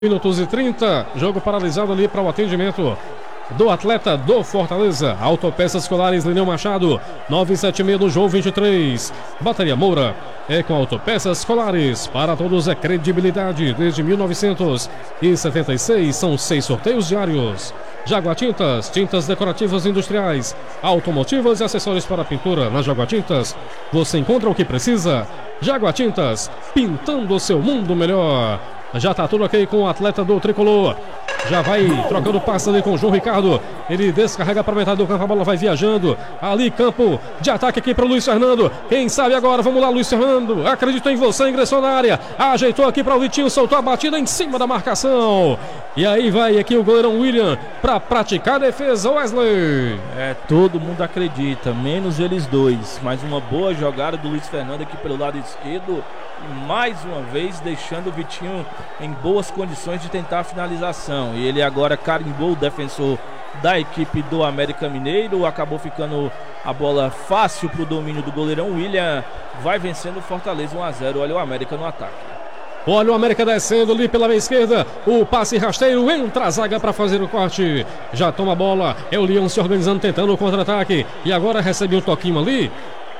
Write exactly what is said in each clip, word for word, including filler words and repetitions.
Minutos e trinta, jogo paralisado ali para o atendimento do atleta do Fortaleza. Autopeças Colares, Lineu Machado, nove sete seis do João vinte e três. Bateria Moura é com Autopeças Colares. Para todos é credibilidade. Desde mil novecentos e setenta e seis são seis sorteios diários. Jaguar Tintas, tintas decorativas industriais, automotivas e acessórios para pintura. Na Jaguar Tintas você encontra o que precisa. Jaguar Tintas, pintando o seu mundo melhor. Já tá tudo ok com o atleta do Tricolor. Já vai trocando passe ali com o João Ricardo. Ele descarrega para metade do campo, a bola vai viajando. Ali, campo de ataque aqui para o Luiz Fernando. Quem sabe agora? Vamos lá, Luiz Fernando. Acredito em você, ingressou na área. Ajeitou aqui para o Vitinho, soltou a batida em cima da marcação. E aí vai aqui o goleirão William para praticar a defesa, Wesley. É, todo mundo acredita, menos eles dois. Mais uma boa jogada do Luiz Fernando aqui pelo lado esquerdo. E mais uma vez deixando o Vitinho em boas condições de tentar a finalização. E ele agora carimbou o defensor da equipe do América Mineiro. Acabou ficando a bola fácil para o domínio do goleirão William. Vai vencendo o Fortaleza um a zero. Olha o América no ataque. Olha o América descendo ali pela meia esquerda. O passe rasteiro, entra a zaga para fazer o corte. Já toma a bola. É o Leão se organizando, tentando o contra-ataque. E agora recebe um toquinho ali.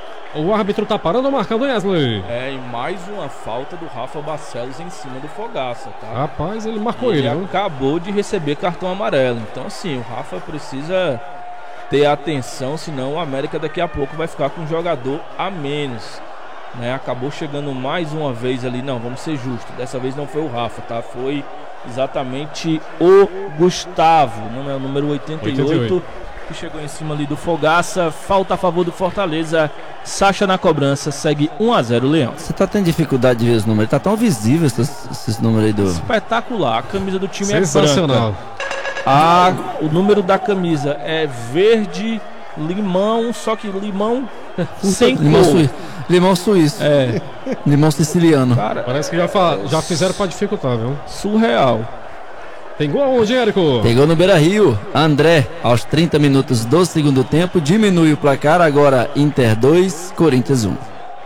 O árbitro tá parando ou marcando, Wesley? É, e mais uma falta do Rafa Barcelos em cima do Fogaça, tá? Rapaz, ele marcou ele, Ele viu? acabou de receber cartão amarelo. Então, assim, o Rafa precisa ter atenção, senão o América daqui a pouco vai ficar com um jogador a menos, né? Acabou chegando mais uma vez ali. Não, vamos ser justos. Dessa vez não foi o Rafa, tá? Foi exatamente o Gustavo, não é o número oitenta e oito. oitenta e oito. Que chegou em cima ali do Fogaça. Falta a favor do Fortaleza. Sacha na cobrança, segue um a zero Leão. Você tá tendo dificuldade de ver os números? Tá tão visível esses, esses números aí do... Espetacular, a camisa do time é sensacional. branca. Ah, o número da camisa é verde, limão, só que limão sem cor. Limão suíço. Limão suíço. É. Limão siciliano. Cara, parece que já, fa... já fizeram pra dificultar, viu? Surreal. Tem gol onde, Érico? Pegou no Beira-Rio. André, aos trinta minutos do segundo tempo, diminui o placar. Agora Inter dois, Corinthians um.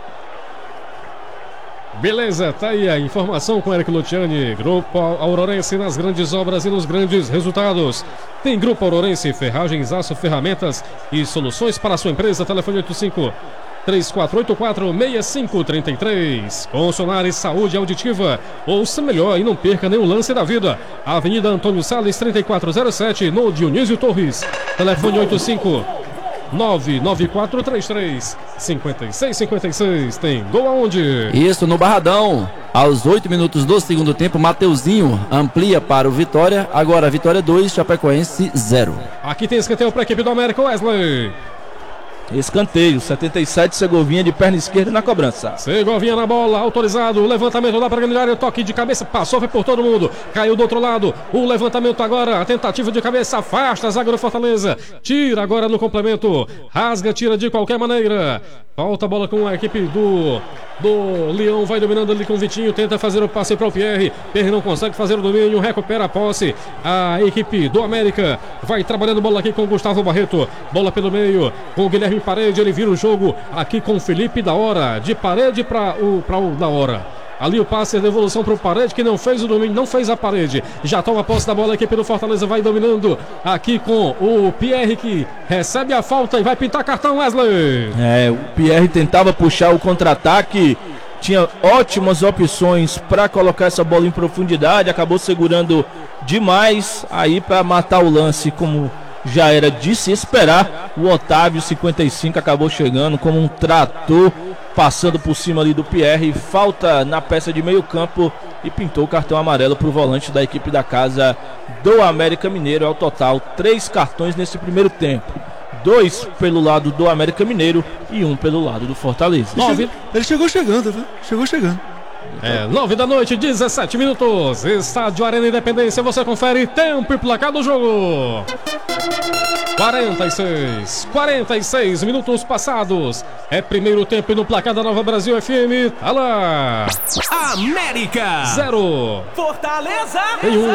Beleza, tá aí a informação com Érico Luciani. Grupo Aurorense nas grandes obras e nos grandes resultados. Tem Grupo Aurorense, ferragens, aço, ferramentas e soluções para a sua empresa. Telefone oito cinco, três quatro oito quatro, seis cinco três três. Consonares Saúde Auditiva. Ouça melhor e não perca nenhum lance da vida. Avenida Antônio Salles, trinta e quatro zero sete, no Dionísio Torres. Telefone oito cinco, nove nove quatro três três, cinco seis cinco seis. Tem gol aonde? Isso, no Barradão. Aos oito minutos do segundo tempo, Mateuzinho amplia para o Vitória. Agora Vitória dois, Chapecoense zero. Aqui tem escanteio para a equipe do América, Wesley. Escanteio, setenta e sete, Segovinha de perna esquerda na cobrança. Segovinha na bola, autorizado, o levantamento lá para a grande área, toque de cabeça, passou, foi por todo mundo, caiu do outro lado, o levantamento agora, a tentativa de cabeça, afasta a zaga do Fortaleza, tira agora no complemento, rasga, tira de qualquer maneira, falta a bola com a equipe do, do Leão, vai dominando ali com o Vitinho, tenta fazer o passe para o Pierre, Pierre não consegue fazer o domínio, recupera a posse, a equipe do América vai trabalhando bola aqui com o Gustavo Barreto, bola pelo meio, com o Guilherme Parede, ele vira o jogo aqui com o Felipe da Hora, de Parede para o, para o da Hora. Ali o passe, a devolução para o Parede, que não fez o domínio, não fez a Parede. Já toma a posse da bola, a equipe do Fortaleza vai dominando aqui com o Pierre, que recebe a falta e vai pintar cartão, Wesley. É, o Pierre tentava puxar o contra-ataque, tinha ótimas opções para colocar essa bola em profundidade, acabou segurando demais aí para matar o lance, como já era de se esperar. O Otávio, cinquenta e cinco, acabou chegando como um trator, passando por cima ali do Pierre. Falta na peça de meio campo e pintou o cartão amarelo para o volante da equipe da casa do América Mineiro. Ao total, três cartões nesse primeiro tempo. Dois pelo lado do América Mineiro e um pelo lado do Fortaleza. Ele chegou, ele chegou chegando, viu? Chegou chegando. É, nove da noite, dezessete minutos. Estádio Arena Independência, você confere tempo e placar do jogo. quarenta e seis, quarenta e seis minutos passados. É primeiro tempo no placar da Nova Brasil F M. Tá lá. América Zero. Fortaleza Em um.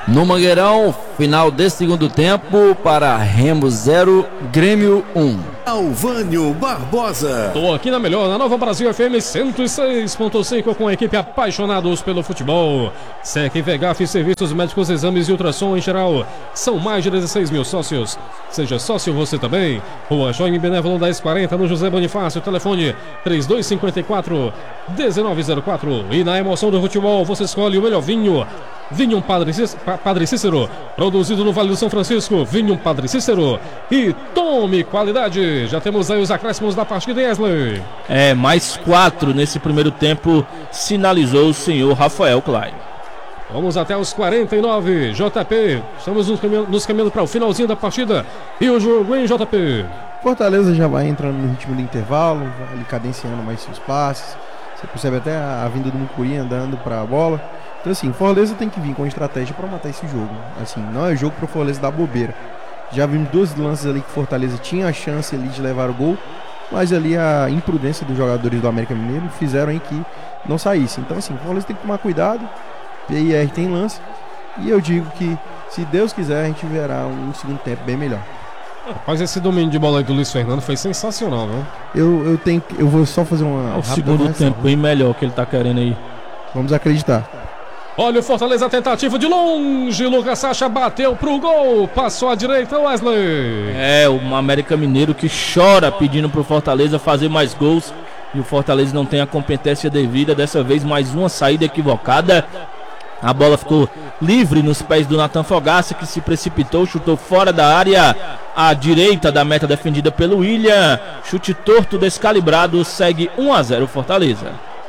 No Mangueirão, final desse segundo tempo para Remo zero, Grêmio um. Alvânio Barbosa. Tô aqui na melhor, na Nova Brasil F M cento e seis ponto cinco com a equipe apaixonados pelo futebol. S E C, V G A F, serviços médicos, exames e ultrassom em geral. São mais de dezesseis mil sócios. Seja sócio você também. Rua Joime Benévolo dez quarenta, no José Bonifácio. Telefone três dois cinco quatro, um nove zero quatro. E na emoção do futebol você escolhe o melhor vinho. Vinho Padre Cícero, Padre Cícero, produzido no Vale do São Francisco. Vinho Padre Cícero e tome qualidade. Já temos aí os acréscimos da partida, Wesley. É, mais quatro nesse primeiro tempo, sinalizou o senhor Rafael Klein. Vamos até os quarenta e nove, J P. Estamos nos caminhando, nos caminhando para o finalzinho da partida. E o jogo em J P. Fortaleza já vai entrando no ritmo do intervalo, ali cadenciando mais seus passes. Você percebe até a, a vinda do Mucuri andando para a bola. Então assim, Fortaleza tem que vir com estratégia para matar esse jogo. Assim, não é jogo para Fortaleza dar bobeira. Já vimos dois lances ali que Fortaleza tinha a chance ali de levar o gol, mas ali a imprudência dos jogadores do América Mineiro fizeram aí que não saísse. Então assim, Fortaleza tem que tomar cuidado. P I R tem lance. E eu digo que, se Deus quiser, a gente verá um segundo tempo bem melhor. Rapaz, esse domínio de bola aí do Luiz Fernando foi sensacional, viu? Eu, eu tenho eu vou só fazer uma. O segundo tempo bem melhor que ele tá querendo aí. Vamos acreditar. Olha o Fortaleza, tentativa de longe. Lucas Sacha bateu pro gol. Passou à direita, Wesley. É, o América Mineiro que chora pedindo pro Fortaleza fazer mais gols. E o Fortaleza não tem a competência devida. Dessa vez, mais uma saída equivocada. A bola ficou livre nos pés do Nathan Fogaça, que se precipitou, chutou fora da área à direita da meta defendida pelo William. Chute torto, descalibrado, segue um a zero Fortaleza.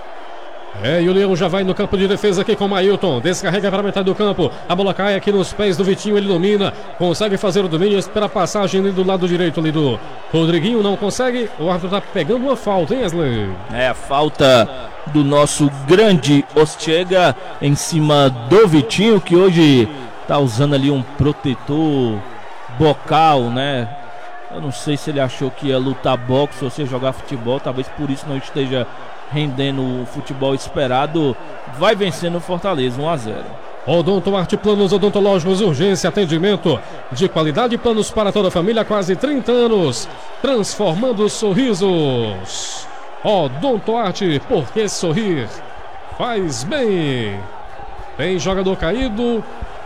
É, e o Leão já vai no campo de defesa aqui com o Mailton. Descarrega para a metade do campo. A bola cai aqui nos pés do Vitinho, ele domina. Consegue fazer o domínio, espera a passagem ali do lado direito ali do Rodriguinho, não consegue. O árbitro tá pegando uma falta, hein, Wesley? É, a falta do nosso grande Ostiega em cima do Vitinho, que hoje tá usando ali um protetor bocal, né? Eu não sei se ele achou que ia lutar boxe ou se ia jogar futebol, talvez por isso não esteja rendendo o futebol esperado. Vai vencendo o Fortaleza um a zero. Odonto Arte Planos Odontológicos, urgência, atendimento de qualidade, planos para toda a família, há quase trinta anos, transformando sorrisos. Odonto Arte, porque sorrir faz bem. Tem jogador caído.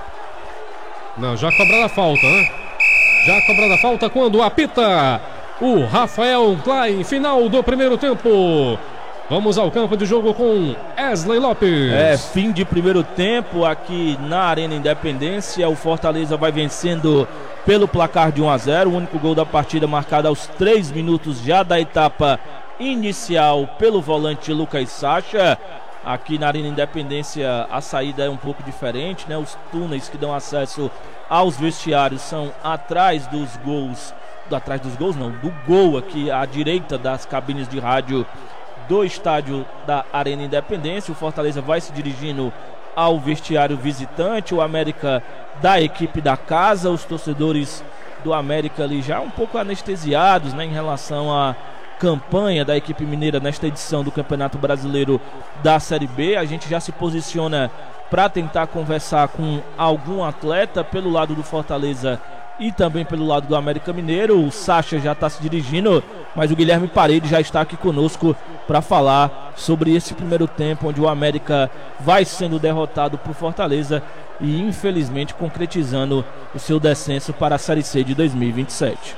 Não, já cobrada a falta, né? Já cobrada a falta quando apita o Rafael Klein, final do primeiro tempo. Vamos ao campo de jogo com Wesley Lopes. É, fim de primeiro tempo aqui na Arena Independência. O Fortaleza vai vencendo pelo placar de um a zero. O único gol da partida marcado aos três minutos já da etapa inicial pelo volante Lucas Sacha. Aqui na Arena Independência a saída é um pouco diferente, né? Os túneis que dão acesso aos vestiários são atrás dos gols. Atrás dos gols não, do gol aqui à direita das cabines de rádio do estádio da Arena Independência. O Fortaleza vai se dirigindo ao vestiário visitante, o América da equipe da casa, os torcedores do América ali já um pouco anestesiados, né, em relação à campanha da equipe mineira nesta edição do Campeonato Brasileiro da Série B. A gente já se posiciona para tentar conversar com algum atleta pelo lado do Fortaleza e também pelo lado do América Mineiro. O Sacha já está se dirigindo, mas o Guilherme Paredes já está aqui conosco para falar sobre esse primeiro tempo, onde o América vai sendo derrotado por Fortaleza e infelizmente concretizando o seu descenso para a Série C de dois mil e vinte e sete.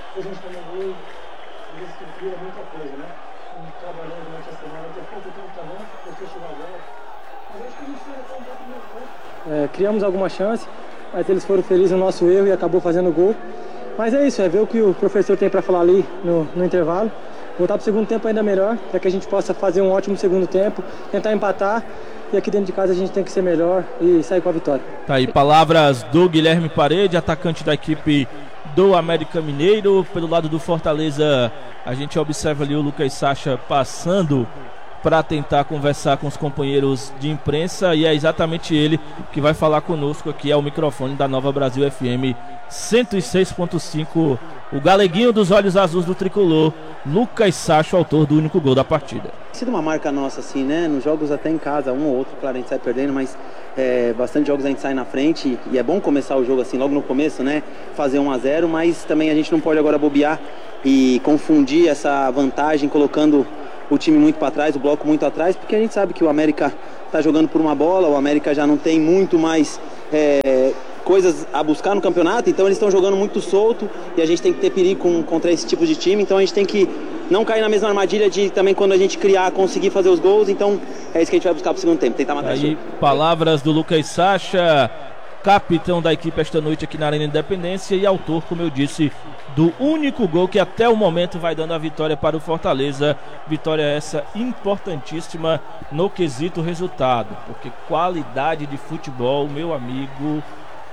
É, criamos alguma chance, mas eles foram felizes no nosso erro e acabou fazendo gol. Mas é isso, é ver o que o professor tem para falar ali no, no intervalo. Voltar para o segundo tempo ainda melhor, para que a gente possa fazer um ótimo segundo tempo, tentar empatar. E aqui dentro de casa a gente tem que ser melhor e sair com a vitória. Tá aí palavras do Guilherme Paredes, atacante da equipe do América Mineiro. Pelo lado do Fortaleza, a gente observa ali o Lucas Sacha passando para tentar conversar com os companheiros de imprensa, e é exatamente ele que vai falar conosco aqui ao microfone da Nova Brasil F M cento e seis ponto cinco, o galeguinho dos olhos azuis do tricolor, Lucas Sacha, autor do único gol da partida. Tem sido uma marca nossa assim, né, nos jogos até em casa, um ou outro, claro, a gente sai perdendo, mas É, bastante jogos a gente sai na frente e é bom começar o jogo assim logo no começo, né? Fazer um a zero, mas também a gente não pode agora bobear e confundir essa vantagem colocando o time muito para trás, o bloco muito atrás, porque a gente sabe que o América está jogando por uma bola, o América já não tem muito mais é, coisas a buscar no campeonato, então eles estão jogando muito solto e a gente tem que ter perigo com, contra esse tipo de time, então a gente tem que não cair na mesma armadilha de também quando a gente criar, conseguir fazer os gols, então é isso que a gente vai buscar pro segundo tempo, tentar matar aí, palavras do Lucas Sacha, capitão da equipe esta noite aqui na Arena Independência e autor, como eu disse, do único gol que até o momento vai dando a vitória para o Fortaleza. Vitória essa importantíssima no quesito resultado, porque qualidade de futebol, meu amigo,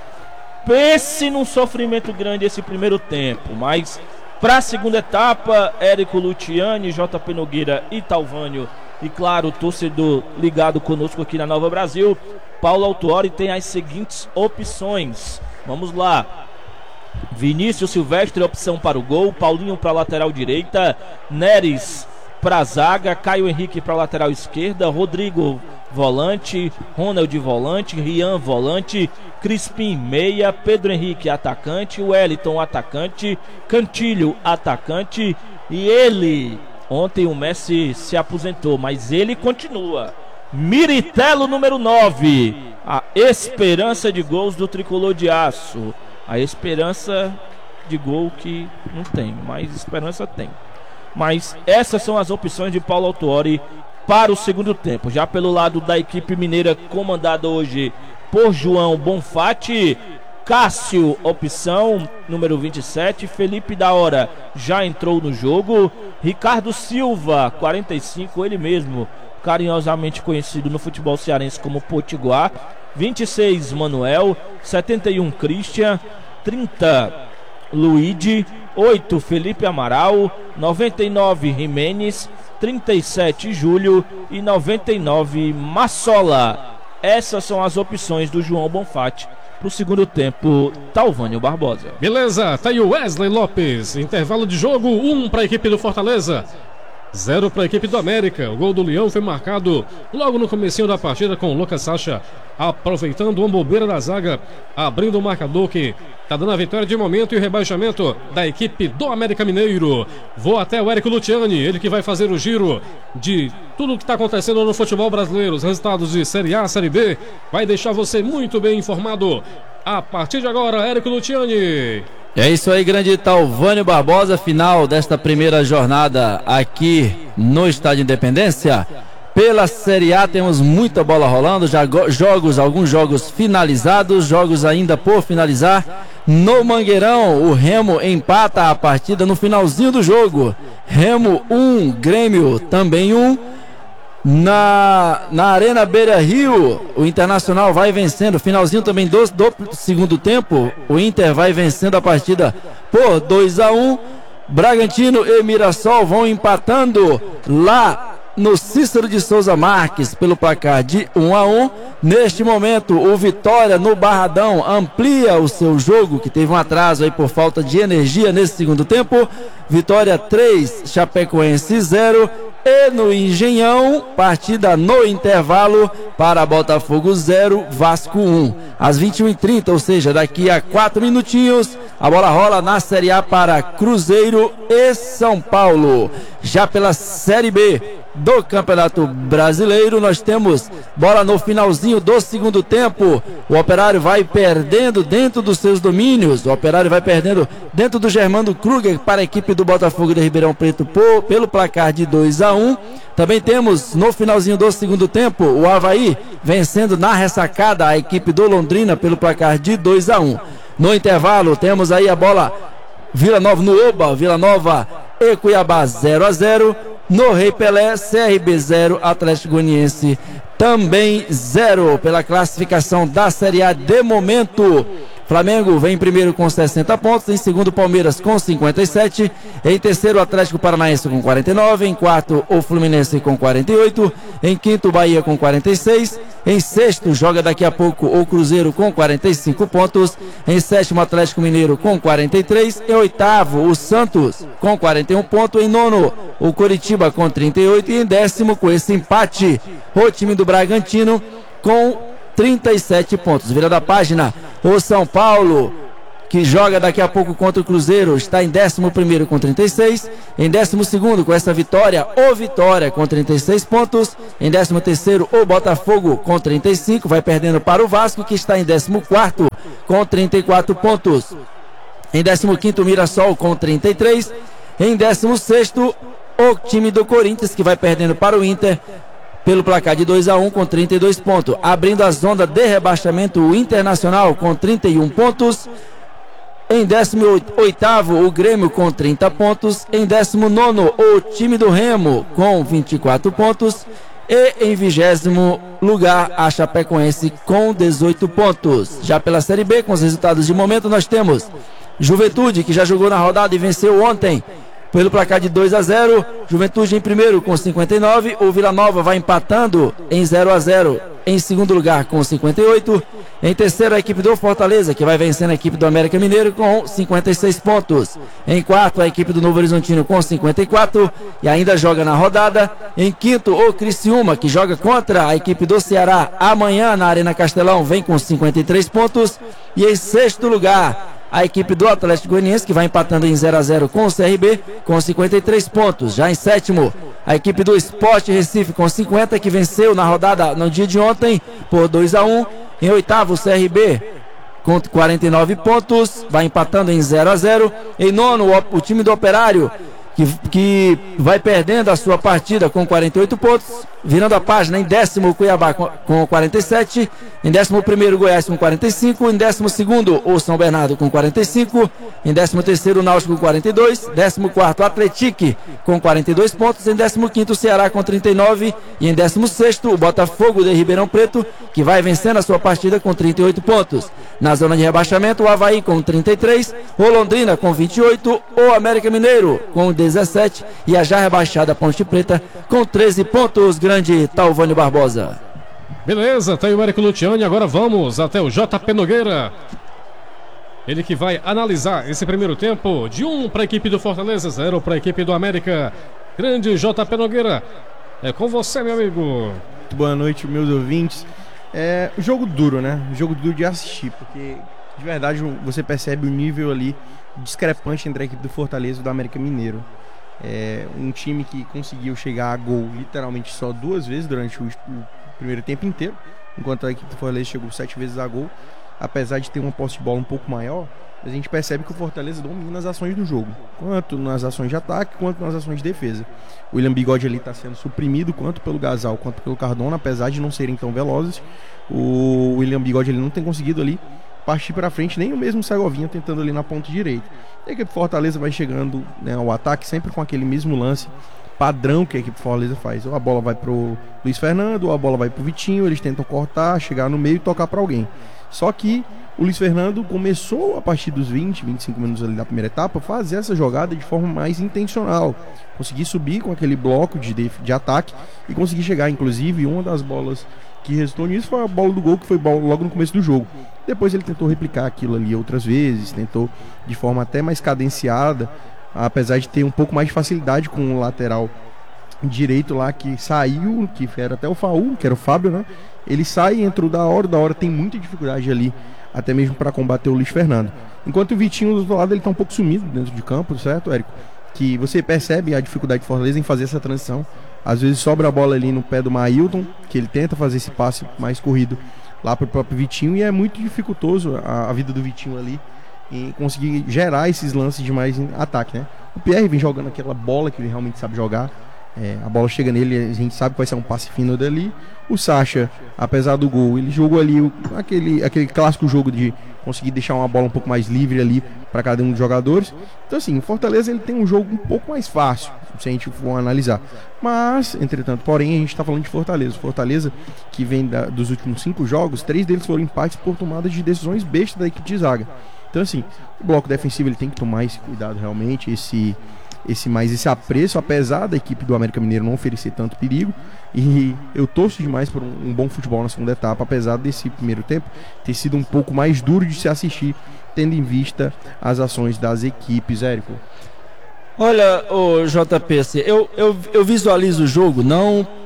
pense num sofrimento grande esse primeiro tempo, mas para a segunda etapa, Érico Luciani, J P Nogueira e Talvânio, e claro, o torcedor ligado conosco aqui na Nova Brasil, Paulo Autuori tem as seguintes opções. Vamos lá. Vinícius Silvestre, opção para o gol. Paulinho para a lateral direita. Neres para a zaga. Caio Henrique para a lateral esquerda. Rodrigo volante. Ronald volante. Rian volante. Crispim meia. Pedro Henrique atacante. Wellington atacante. Cantilho atacante. E ele, ontem o Messi se aposentou, mas ele continua. Miritello número nove, a esperança de gols do Tricolor de Aço. A esperança de gol que não tem, mas esperança tem. Mas essas são as opções de Paulo Autuori para o segundo tempo. Já pelo lado da equipe mineira, comandada hoje por João Bonfatti, Cássio, opção número vinte e sete. Felipe da Hora já entrou no jogo. Ricardo Silva, quarenta e cinco, ele mesmo, carinhosamente conhecido no futebol cearense como Potiguar. vinte e seis, Manuel. setenta e um, Christian. trinta, Luigi. oito, Felipe Amaral. noventa e nove, Jimenez. trinta e sete, Júlio. E noventa e nove, Massola. Essas são as opções do João Bonfatti pro segundo tempo, Talvânio Barbosa. Beleza, tá aí o Wesley Lopes. Intervalo de jogo, um para a equipe do Fortaleza, zero para a equipe do América. O gol do Leão foi marcado logo no comecinho da partida com o Lucas Sacha aproveitando uma bobeira da zaga, abrindo o marcador que tá dando a vitória de momento e o rebaixamento da equipe do América Mineiro. Vou até o Érico Luciani, ele que vai fazer o giro de tudo o que está acontecendo no futebol brasileiro, os resultados de Série A, Série B, vai deixar você muito bem informado. A partir de agora, Érico Luciani. É isso aí, grande Talvânio Barbosa, final desta primeira jornada aqui no Estádio Independência. Pela Série A temos muita bola rolando, já jogos, alguns jogos finalizados, jogos ainda por finalizar. No Mangueirão, o Remo empata a partida no finalzinho do jogo. Remo um, Grêmio também um. Na, na Arena Beira Rio, o Internacional vai vencendo, finalzinho também do, do segundo tempo, o Inter vai vencendo a partida por dois a um. Bragantino e Mirassol vão empatando lá no Cícero de Souza Marques pelo placar de um a um. Neste momento, o Vitória no Barradão amplia o seu jogo, que teve um atraso aí por falta de energia nesse segundo tempo. Vitória três, Chapecoense zero. E no Engenhão, partida no intervalo para Botafogo zero, Vasco um. Às vinte e uma e trinta, ou seja, daqui a quatro minutinhos, a bola rola na Série A para Cruzeiro e São Paulo. Já pela Série B do Campeonato Brasileiro, nós temos bola no finalzinho do segundo tempo. O Operário vai perdendo dentro dos seus domínios. O Operário vai perdendo dentro do Germando Kruger para a equipe do Botafogo de Ribeirão Preto por, pelo placar de dois a um. Também temos no finalzinho do segundo tempo o Avaí vencendo na ressacada a equipe do Londrina pelo placar de dois a um. No intervalo temos aí a bola Vila Nova no Oba, Vila Nova e Cuiabá zero a zero. No Rei Pelé, C R B zero, Atlético Goianiense também zero. Pela classificação da Série A de momento, Flamengo vem em primeiro com sessenta pontos, em segundo Palmeiras com cinquenta e sete, em terceiro Atlético Paranaense com quarenta e nove, em quarto o Fluminense com quarenta e oito, em quinto Bahia com quarenta e seis, em sexto joga daqui a pouco o Cruzeiro com quarenta e cinco pontos, em sétimo Atlético Mineiro com quarenta e três, em oitavo o Santos com quarenta e um pontos, em nono o Coritiba com trinta e oito e em décimo, com esse empate, o time do Bragantino com trinta e sete pontos. Vira da página, o São Paulo, que joga daqui a pouco contra o Cruzeiro, está em décimo primeiro com trinta e seis. Em décimo segundo, com essa vitória, o Vitória com trinta e seis pontos. Em décimo terceiro, o Botafogo com trinta e cinco. Vai perdendo para o Vasco, que está em décimo quarto com trinta e quatro pontos. Em décimo quinto, o Mirassol com trinta e três. Em décimo sexto, o time do Corinthians, que vai perdendo para o Inter pelo placar de dois a um com trinta e dois pontos. Abrindo a zona de rebaixamento, o Internacional com trinta e um pontos. Em décimo oitavo, o Grêmio com trinta pontos. Em décimo nono, o time do Remo com vinte e quatro pontos. E em vigésimo lugar, a Chapecoense com dezoito pontos. Já pela Série B, com os resultados de momento, nós temos Juventude, que já jogou na rodada e venceu ontem pelo placar de dois a zero. Juventude em primeiro com cinquenta e nove. O Vila Nova vai empatando em zero a zero em segundo lugar com cinquenta e oito. Em terceiro, a equipe do Fortaleza, que vai vencendo a equipe do América Mineiro com cinquenta e seis pontos. Em quarto, a equipe do Novo Horizontino com cinquenta e quatro e ainda joga na rodada. Em quinto, o Criciúma, que joga contra a equipe do Ceará amanhã na Arena Castelão, vem com cinquenta e três pontos. E em sexto lugar, a equipe do Atlético Goianiense, que vai empatando em zero a zero com o C R B, com cinquenta e três pontos. Já em sétimo, a equipe do Sport Recife com cinquenta, que venceu na rodada no dia de ontem por dois a um. Em oitavo, o C R B com quarenta e nove pontos, vai empatando em zero a zero. Em nono, o, o time do Operário, que, que vai perdendo a sua partida com quarenta e oito pontos. Virando a página, em décimo, o Cuiabá com, com quarenta e sete. Em décimo primeiro, o Goiás com quarenta e cinco. Em décimo segundo, o São Bernardo com quarenta e cinco. Em décimo terceiro, o Náutico com quarenta e dois. Décimo quarto, o Atlético com quarenta e dois pontos. Em décimo quinto, o Ceará com trinta e nove. E em décimo sexto, o Botafogo de Ribeirão Preto, que vai vencendo a sua partida com trinta e oito pontos. Na zona de rebaixamento, o Avaí com trinta e três. O Londrina com vinte e oito. O América Mineiro com dezessete. E a já rebaixada Ponte Preta com treze pontos. Grande Talvânio Barbosa. Beleza, tá aí o Érico Luciani. Agora vamos até o J P Nogueira. Ele que vai analisar esse primeiro tempo. De um para a equipe do Fortaleza, zero para a equipe do América. Grande J P Nogueira, é com você, meu amigo. Muito boa noite, meus ouvintes. É um jogo duro, né? Um jogo duro de assistir, porque de verdade você percebe o nível ali discrepante entre a equipe do Fortaleza e do América Mineiro. É um time que conseguiu chegar a gol literalmente só duas vezes durante o, o primeiro tempo inteiro, enquanto a equipe do Fortaleza chegou sete vezes a gol. Apesar de ter uma posse de bola um pouco maior, a gente percebe que o Fortaleza domina as ações do jogo, quanto nas ações de ataque, quanto nas ações de defesa. O William Bigode ali está sendo suprimido, quanto pelo Gasal, quanto pelo Cardona, apesar de não serem tão velozes. O William Bigode ele não tem conseguido ali partir para frente, nem o mesmo Segovinha tentando ali na ponta direita. E a equipe Fortaleza vai chegando, né, ao ataque sempre com aquele mesmo lance padrão que a equipe Fortaleza faz. Ou a bola vai pro Luiz Fernando, ou a bola vai pro Vitinho, eles tentam cortar, chegar no meio e tocar para alguém. Só que o Luiz Fernando começou a partir dos vinte, vinte e cinco minutos ali da primeira etapa fazer essa jogada de forma mais intencional, conseguir subir com aquele bloco de, de, de ataque e conseguir chegar. Inclusive uma das bolas que restou nisso foi a bola do gol, que foi bola logo no começo do jogo. Depois ele tentou replicar aquilo ali outras vezes, tentou de forma até mais cadenciada, apesar de ter um pouco mais de facilidade com o lateral direito lá que saiu, que era até o Faú, que era o Fábio, né? Ele sai, entrou da hora, da hora tem muita dificuldade ali, até mesmo para combater o Luiz Fernando. Enquanto o Vitinho do outro lado ele tá um pouco sumido dentro de campo, certo, Érico? Que você percebe a dificuldade de Fortaleza em fazer essa transição. Às vezes sobra a bola ali no pé do Mailton, que ele tenta fazer esse passe mais corrido lá pro próprio Vitinho, e é muito dificultoso a, a vida do Vitinho ali em conseguir gerar esses lances de mais ataque, né? O Pierre vem jogando aquela bola que ele realmente sabe jogar. É, a bola chega nele, a gente sabe que vai ser um passe fino dali. O Sacha, apesar do gol, ele jogou ali o, aquele, aquele clássico jogo de conseguir deixar uma bola um pouco mais livre ali para cada um dos jogadores. Então assim, o Fortaleza ele tem um jogo um pouco mais fácil, se a gente for analisar. Mas, entretanto, porém, a gente está falando de Fortaleza. Fortaleza que vem da, dos últimos cinco jogos, três deles foram empates por tomada de decisões bestas da equipe de zaga. Então assim, o bloco defensivo ele tem que tomar esse cuidado realmente, esse... esse mais esse apreço, apesar da equipe do América Mineiro não oferecer tanto perigo. E eu torço demais por um, um bom futebol na segunda etapa, apesar desse primeiro tempo ter sido um pouco mais duro de se assistir, tendo em vista as ações das equipes. Érico? Olha, o J P C, eu, eu, eu visualizo o jogo não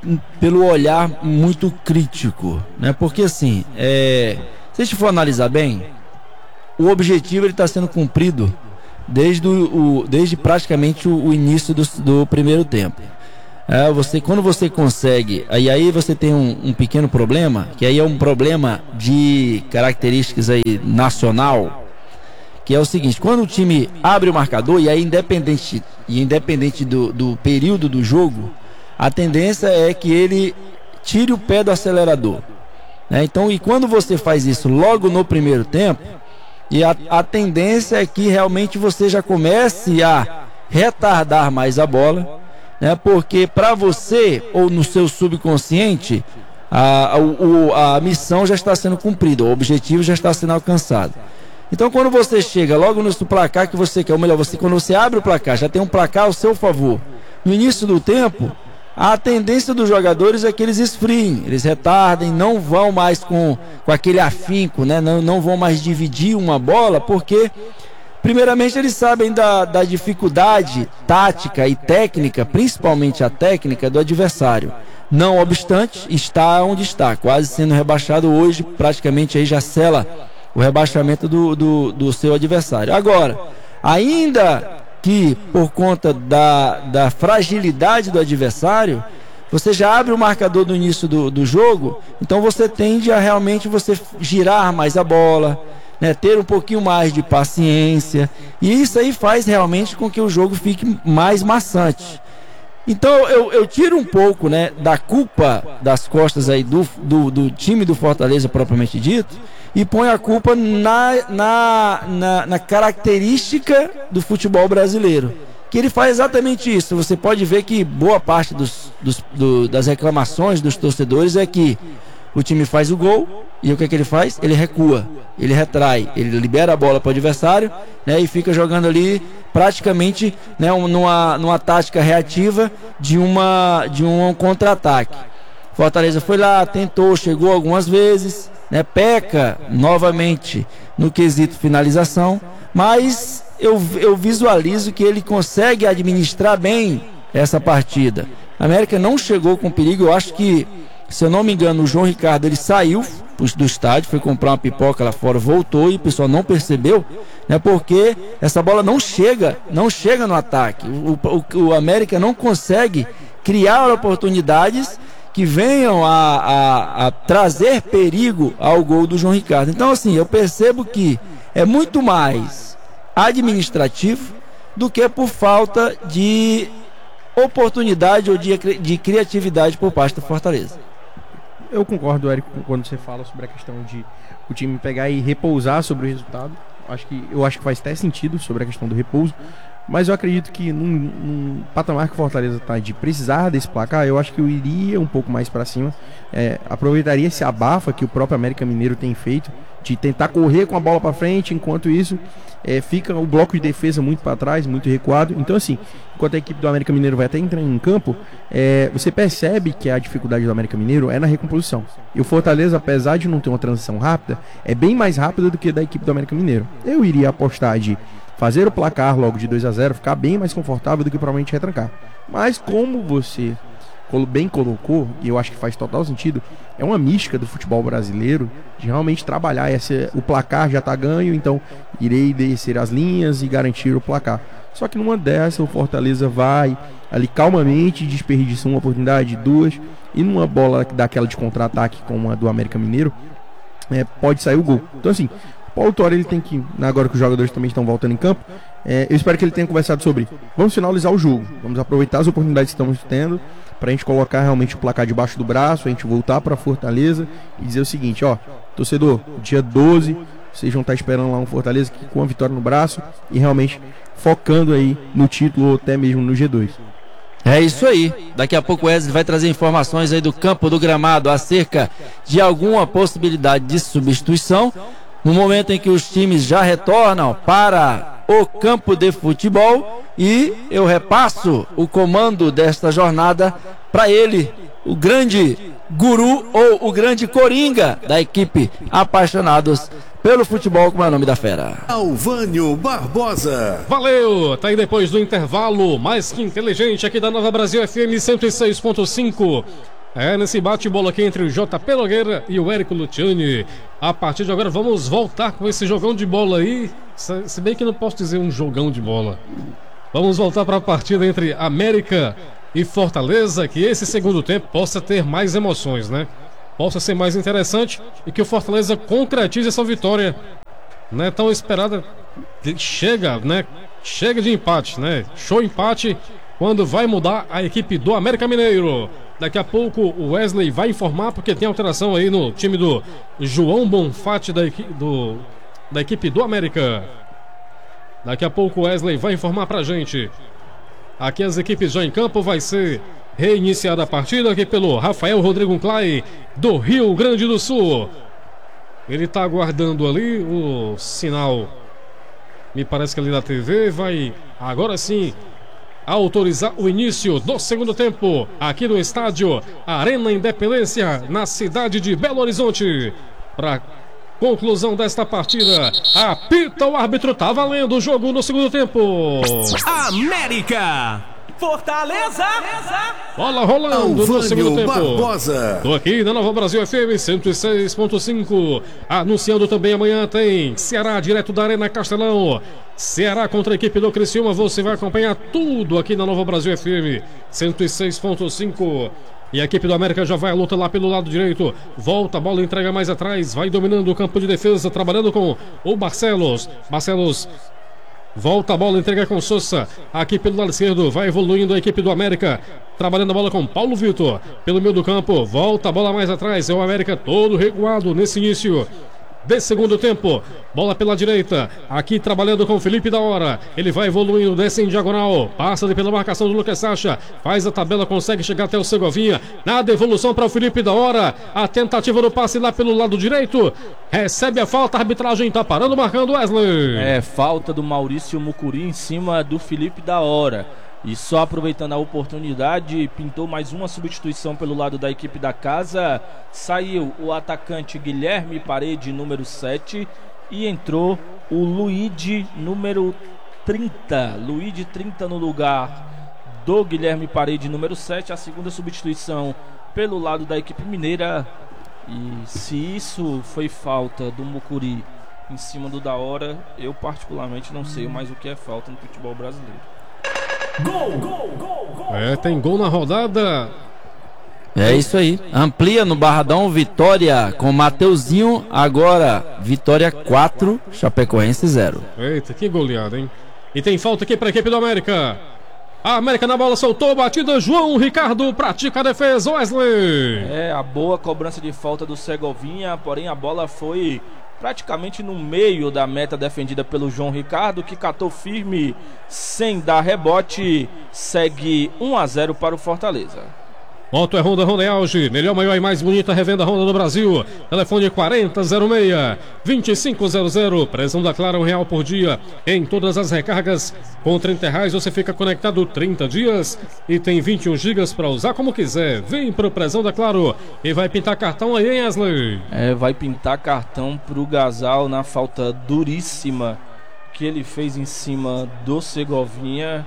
pelo olhar muito crítico, né? Porque assim, é, se a gente for analisar bem, o objetivo ele está sendo cumprido desde, o, o, desde praticamente o, o início do, do primeiro tempo. É, você, quando você consegue, aí, aí você tem um, um pequeno problema, que aí é um problema de características aí nacional, que é o seguinte: quando o time abre o marcador, e aí independente, e independente do, do período do jogo, a tendência é que ele tire o pé do acelerador, né? Então, e quando você faz isso logo no primeiro tempo, e a, a tendência é que realmente você já comece a retardar mais a bola, né? Porque para você, ou no seu subconsciente, a, a, a missão já está sendo cumprida, o objetivo já está sendo alcançado. Então, quando você chega logo no placar que você quer, ou melhor, você, quando você abre o placar, já tem um placar ao seu favor, no início do tempo, a tendência dos jogadores é que eles esfriem, eles retardem, não vão mais com, com aquele afinco, né? não, não vão mais dividir uma bola, porque primeiramente eles sabem da, da dificuldade tática e técnica, principalmente a técnica do adversário. Não obstante, está onde está, quase sendo rebaixado hoje, praticamente aí já sela o rebaixamento do, do, do seu adversário. Agora, ainda que por conta da, da fragilidade do adversário, você já abre o marcador no início do, do jogo, então você tende a realmente você girar mais a bola, né, ter um pouquinho mais de paciência, e isso aí faz realmente com que o jogo fique mais maçante. Então eu, eu tiro um pouco, né, da culpa das costas aí do, do, do time do Fortaleza propriamente dito, e põe a culpa na, na, na, na característica do futebol brasileiro, que ele faz exatamente isso. Você pode ver que boa parte dos, dos, do, das reclamações dos torcedores é que o time faz o gol, e o que é que ele faz? Ele recua, ele retrai, ele libera a bola para o adversário, né, e fica jogando ali praticamente, né, numa, numa tática reativa de, uma, de um contra-ataque. Fortaleza foi lá, tentou, chegou algumas vezes, né, peca novamente no quesito finalização, mas eu, eu visualizo que ele consegue administrar bem essa partida. A América não chegou com perigo. Eu acho que, se eu não me engano, o João Ricardo ele saiu do estádio, foi comprar uma pipoca lá fora, voltou e o pessoal não percebeu, né, porque essa bola não chega, não chega no ataque. O, o, o América não consegue criar oportunidades que venham a, a, a trazer perigo ao gol do João Ricardo. Então, assim, eu percebo que é muito mais administrativo do que por falta de oportunidade ou de, de criatividade por parte do Fortaleza. Eu concordo, Érico, quando você fala sobre a questão de o time pegar e repousar sobre o resultado. Acho que, eu acho que faz até sentido sobre a questão do repouso. Mas eu acredito que num, num patamar que o Fortaleza está de precisar desse placar, eu acho que eu iria um pouco mais para cima, é, aproveitaria esse abafa que o próprio América Mineiro tem feito, de tentar correr com a bola para frente, enquanto isso é, fica o bloco de defesa muito para trás, muito recuado. Então, assim, enquanto a equipe do América Mineiro vai até entrar em campo, é, você percebe que a dificuldade do América Mineiro é na recomposição. E o Fortaleza, apesar de não ter uma transição rápida, é bem mais rápida do que da equipe do América Mineiro. Eu iria apostar de fazer o placar logo de dois a zero, ficar bem mais confortável do que provavelmente retrancar. Mas como você bem colocou, e eu acho que faz total sentido, é uma mística do futebol brasileiro de realmente trabalhar esse, o placar já está ganho, então irei descer as linhas e garantir o placar. Só que numa dessa o Fortaleza vai ali calmamente, desperdiça uma oportunidade, duas, e numa bola daquela de contra-ataque como a do América Mineiro, é, pode sair o gol. Então, assim, Paulo Tuori, ele tem que, agora que os jogadores também estão voltando em campo, é, eu espero que ele tenha conversado sobre, vamos finalizar o jogo, vamos aproveitar as oportunidades que estamos tendo pra gente colocar realmente o placar debaixo do braço, a gente voltar pra Fortaleza e dizer o seguinte, ó, torcedor, dia doze, vocês vão estar esperando lá um Fortaleza que, com a vitória no braço e realmente focando aí no título ou até mesmo no G dois. É isso aí. Daqui a pouco o Wesley vai trazer informações aí do campo do gramado acerca de alguma possibilidade de substituição no momento em que os times já retornam para o campo de futebol, e eu repasso o comando desta jornada para ele, o grande guru ou o grande coringa da equipe Apaixonados pelo Futebol, como é o nome da fera. Alvânio Barbosa. Valeu, tá aí depois do intervalo, mais que inteligente aqui da Nova Brasil F M cento e seis ponto cinco. É, nesse bate-bola aqui entre o J P Nogueira e o Érico Luciani. A partir de agora vamos voltar com esse jogão de bola aí. Se, se bem que não posso dizer um jogão de bola. Vamos voltar para a partida entre América e Fortaleza, que esse segundo tempo possa ter mais emoções, né? Possa ser mais interessante e que o Fortaleza concretize essa vitória, né? Tão esperada. Chega, né? Chega de empate, né? Show empate quando vai mudar a equipe do América Mineiro. Daqui a pouco o Wesley vai informar, porque tem alteração aí no time do João Bonfatti da, equi do, da equipe do América. Daqui a pouco o Wesley vai informar pra gente. Aqui as equipes já em campo, vai ser reiniciada a partida aqui pelo Rafael Rodrigo Clay do Rio Grande do Sul. Ele tá aguardando ali o sinal, me parece que ali da T V, vai agora sim autorizar o início do segundo tempo aqui no estádio Arena Independência, na cidade de Belo Horizonte. Para conclusão desta partida, apita o árbitro, tá valendo o jogo no segundo tempo. América! Fortaleza! Bola rolando no segundo tempo. Barbosa. Tô aqui na Nova Brasil F M cento e seis ponto cinco. Anunciando também amanhã tem Ceará direto da Arena Castelão. Ceará contra a equipe do Criciúma. Você vai acompanhar tudo aqui na Nova Brasil F M cento e seis ponto cinco. E a equipe do América já vai à luta lá pelo lado direito. Volta, a bola entrega mais atrás. Vai dominando o campo de defesa, trabalhando com o Barcelos. Barcelos volta a bola, entrega com Sousa. Aqui pelo lado esquerdo, vai evoluindo a equipe do América. Trabalhando a bola com Paulo Vitor. Pelo meio do campo, volta a bola mais atrás. É o América todo recuado nesse início de segundo tempo. Bola pela direita. Aqui trabalhando com Felipe da Hora. Ele vai evoluindo, desce em diagonal. Passa ali pela marcação do Lucas Sacha. Faz a tabela, consegue chegar até o Segovinha. Na devolução para o Felipe da Hora. A tentativa do passe lá pelo lado direito. Recebe a falta, a arbitragem tá parando, marcando Wesley. É, falta do Maurício Mucuri em cima do Felipe da Hora. E só aproveitando a oportunidade, pintou mais uma substituição pelo lado da equipe da casa. Saiu o atacante Guilherme Parede, número sete, e entrou o Luigi, número trinta. Luigi trinta no lugar do Guilherme Parede, número sete. A segunda substituição pelo lado da equipe mineira. E se isso foi falta do Mucuri em cima do da Hora, eu particularmente não sei mais o que é falta no futebol brasileiro. Gol, gol, gol, gol. É, tem gol na rodada. É isso aí. Amplia no Barradão, vitória com Mateuzinho. Agora, vitória quatro, Chapecoense zero. Eita, que goleada, hein? E tem falta aqui para a equipe do América. A América na bola, soltou, batida, João Ricardo pratica a defesa, Wesley. É, a boa cobrança de falta do Segovinha, porém a bola foi praticamente no meio da meta defendida pelo João Ricardo, que catou firme sem dar rebote. Segue um a zero para o Fortaleza. Moto é Honda, Honda é auge. Melhor, maior e mais bonita revenda Honda do Brasil. Telefone quarenta zero seis, vinte e cinco zero zero. Prezão da Claro, um real por dia. Em todas as recargas. Com trinta reais você fica conectado trinta dias. E tem vinte e um gigas para usar como quiser. Vem pro Prezão da Claro. E vai pintar cartão aí, hein, Wesley? É, vai pintar cartão pro Gasal na falta duríssima que ele fez em cima do Segovinha.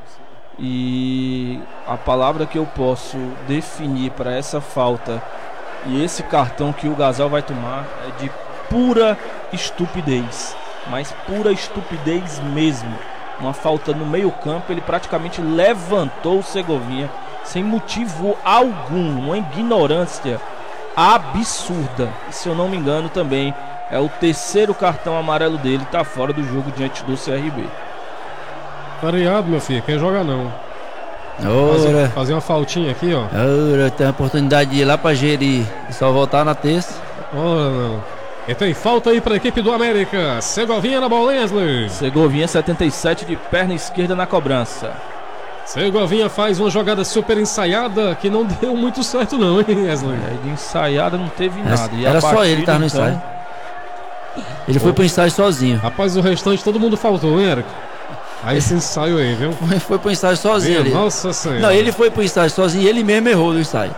E a palavra que eu posso definir para essa falta e esse cartão que o Gasal vai tomar é de pura estupidez, mas pura estupidez mesmo. Uma falta no meio campo, ele praticamente levantou o Segovinha sem motivo algum, uma ignorância absurda. E, se eu não me engano, também é o terceiro cartão amarelo dele, tá fora do jogo diante do C R B. Variado, meu filho, quem joga não. Ora, Fazer, fazer uma faltinha aqui, ó. ora, tem a oportunidade de ir lá pra Jeri e só voltar na terça. Ora, não. E tem falta aí para a equipe do América. Segovinha na bola, Wesley. Segovinha setenta e sete de perna esquerda na cobrança. Segovinha faz uma jogada super ensaiada que não deu muito certo não, hein, Wesley? É, de ensaiada não teve Era, nada. E era a só partida, ele que tava no então, ensaio. Ele foi pro ensaio sozinho. Rapaz, o restante todo mundo faltou, hein, Érico? Aí esse ensaio aí, viu? Foi, foi pro ensaio sozinho ali. Nossa Senhora. Não, ele foi pro ensaio sozinho e ele mesmo errou no ensaio.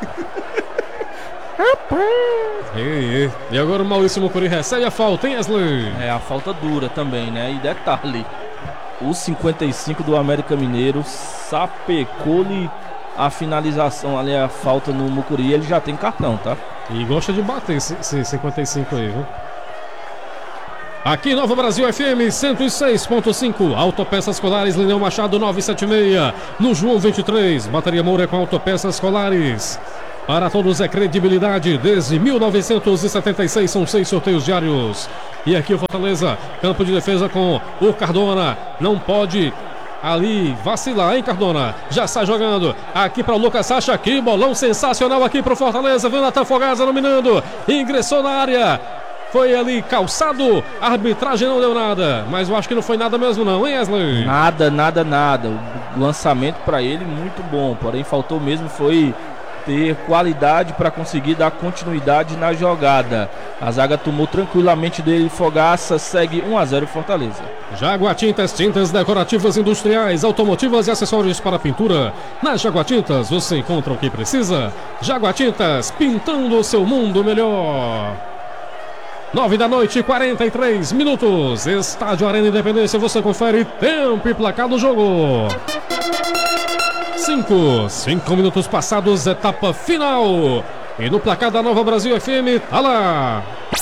E, e, e agora o Maurício Mucuri recebe a falta, hein, Wesley? É, a falta dura também, né? E detalhe, o cinquenta e cinco do América Mineiro sapecou-lhe a finalização ali, a falta no Mucuri, ele já tem cartão, tá? E gosta de bater esse, esse cinquenta e cinco aí, viu? Aqui Nova Brasil F M cento e seis ponto cinco, Autopeças Colares, Lineu Machado novecentos e setenta e seis, no João vinte e três, Bateria Moura com Autopeças Colares. Para todos é credibilidade, desde mil novecentos e setenta e seis são seis sorteios diários. E aqui o Fortaleza, campo de defesa com o Cardona, não pode ali vacilar, hein, Cardona? Já sai jogando aqui para o Lucas Sacha, aqui, bolão sensacional aqui para o Fortaleza, vendo a Fogaça dominando, ingressou na área. Foi ali calçado, a arbitragem não deu nada, mas eu acho que não foi nada mesmo não, hein, Wesley? Nada, nada, nada. O lançamento para ele muito bom, porém faltou mesmo foi ter qualidade para conseguir dar continuidade na jogada. A zaga tomou tranquilamente dele, Fogaça, segue um a zero Fortaleza. Jaguatintas, tintas decorativas industriais, automotivas e acessórios para pintura. Na Jaguatintas você encontra o que precisa. Jaguatintas, pintando o seu mundo melhor. Nove da noite, quarenta e três minutos. Estádio Arena Independência, você confere tempo e placar do jogo. Cinco, cinco minutos passados, etapa final. E no placar da Nova Brasil F M, tá lá.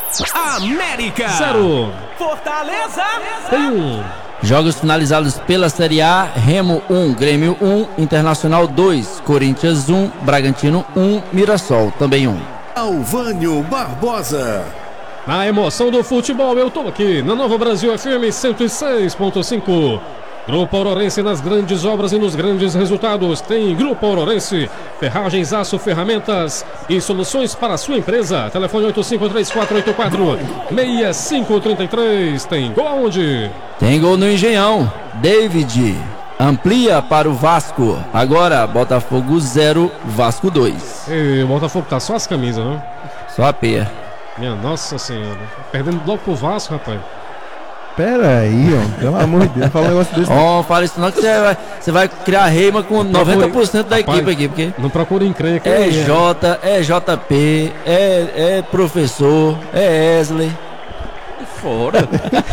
América. Zero. Fortaleza. Tem um. Jogos finalizados pela Série A: Remo um, Grêmio um, Internacional dois, Corinthians um, Bragantino um, Mirassol também um. Alvânio Barbosa. Na emoção do futebol, eu tô aqui na Nova Brasil F M cento e seis ponto cinco. Grupo Ourorense nas grandes obras e nos grandes resultados. Tem Grupo Ourorense, ferragens, aço, ferramentas e soluções para a sua empresa. Telefone oito cinco três quatro oito quatro seis cinco três três. Tem gol aonde? Tem gol no Engenhão. David amplia para o Vasco. Agora Botafogo zero, Vasco dois. E o Botafogo tá só as camisas, né? Só a peia. Minha nossa senhora. Perdendo logo pro Vasco, rapaz. Pera aí, ó. Pelo amor de Deus, fala um negócio desse. Ó, oh, fala isso não que você vai, você vai criar reima com noventa por cento da rapaz, equipe aqui, porque não procura encrenca. é J, é J P, é, é professor, é Wesley. Fora.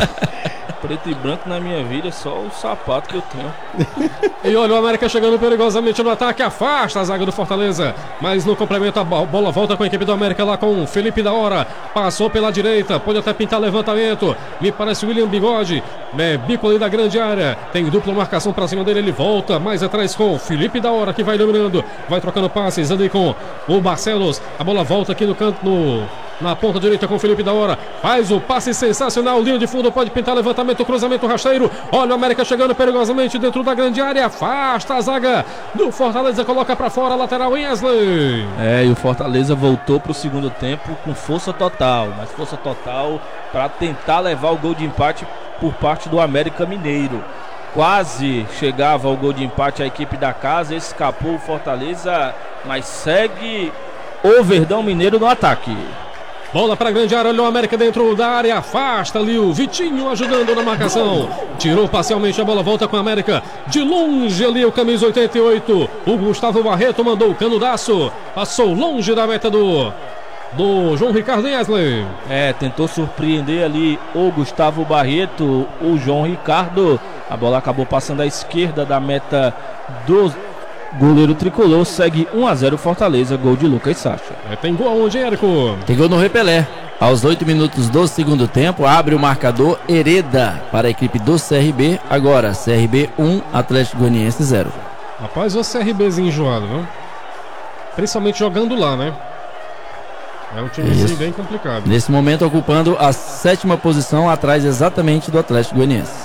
Preto e branco na minha vida é só o sapato que eu tenho. E olha o América chegando perigosamente no ataque, afasta a zaga do Fortaleza, mas no complemento a bola volta com a equipe do América lá com Felipe da Hora, passou pela direita, pode até pintar levantamento, me parece o William Bigode, é, bico ali da grande área, tem dupla marcação pra cima dele, ele volta mais atrás com Felipe da Hora, que vai dominando, vai trocando passes ali com o Barcelos, a bola volta aqui no canto, no... na ponta direita com o Felipe da Hora, faz o passe sensacional, linha de fundo, pode pintar levantamento, cruzamento rasteiro, olha o América chegando perigosamente dentro da grande área, afasta a zaga do Fortaleza, coloca pra fora, lateral Wesley. É, e o Fortaleza voltou pro segundo tempo com força total, mas força total para tentar levar o gol de empate por parte do América Mineiro. Quase chegava ao gol de empate a equipe da casa, escapou o Fortaleza, mas segue o Verdão Mineiro no ataque. Bola para a grande área, olha o América dentro da área, afasta ali o Vitinho ajudando na marcação. Tirou parcialmente a bola, volta com a América. De longe ali o camisa oitenta e oito. O Gustavo Barreto mandou o canudaço. Passou longe da meta do, do João Ricardo Wesley. É, tentou surpreender ali o Gustavo Barreto, o João Ricardo. A bola acabou passando à esquerda da meta do goleiro tricolor, segue um a zero Fortaleza, gol de Lucas Sacha. É, tem gol aonde, Érico? Tem gol no Repelé. Aos oito minutos do segundo tempo, abre o marcador Hereda para a equipe do C R B. Agora, C R B um, Atlético Goianiense zero. Rapaz, o C R Bzinho enjoado, viu? Principalmente jogando lá, né? É um timezinho Isso. bem complicado. Nesse momento, ocupando a sétima posição, atrás exatamente do Atlético Goianiense.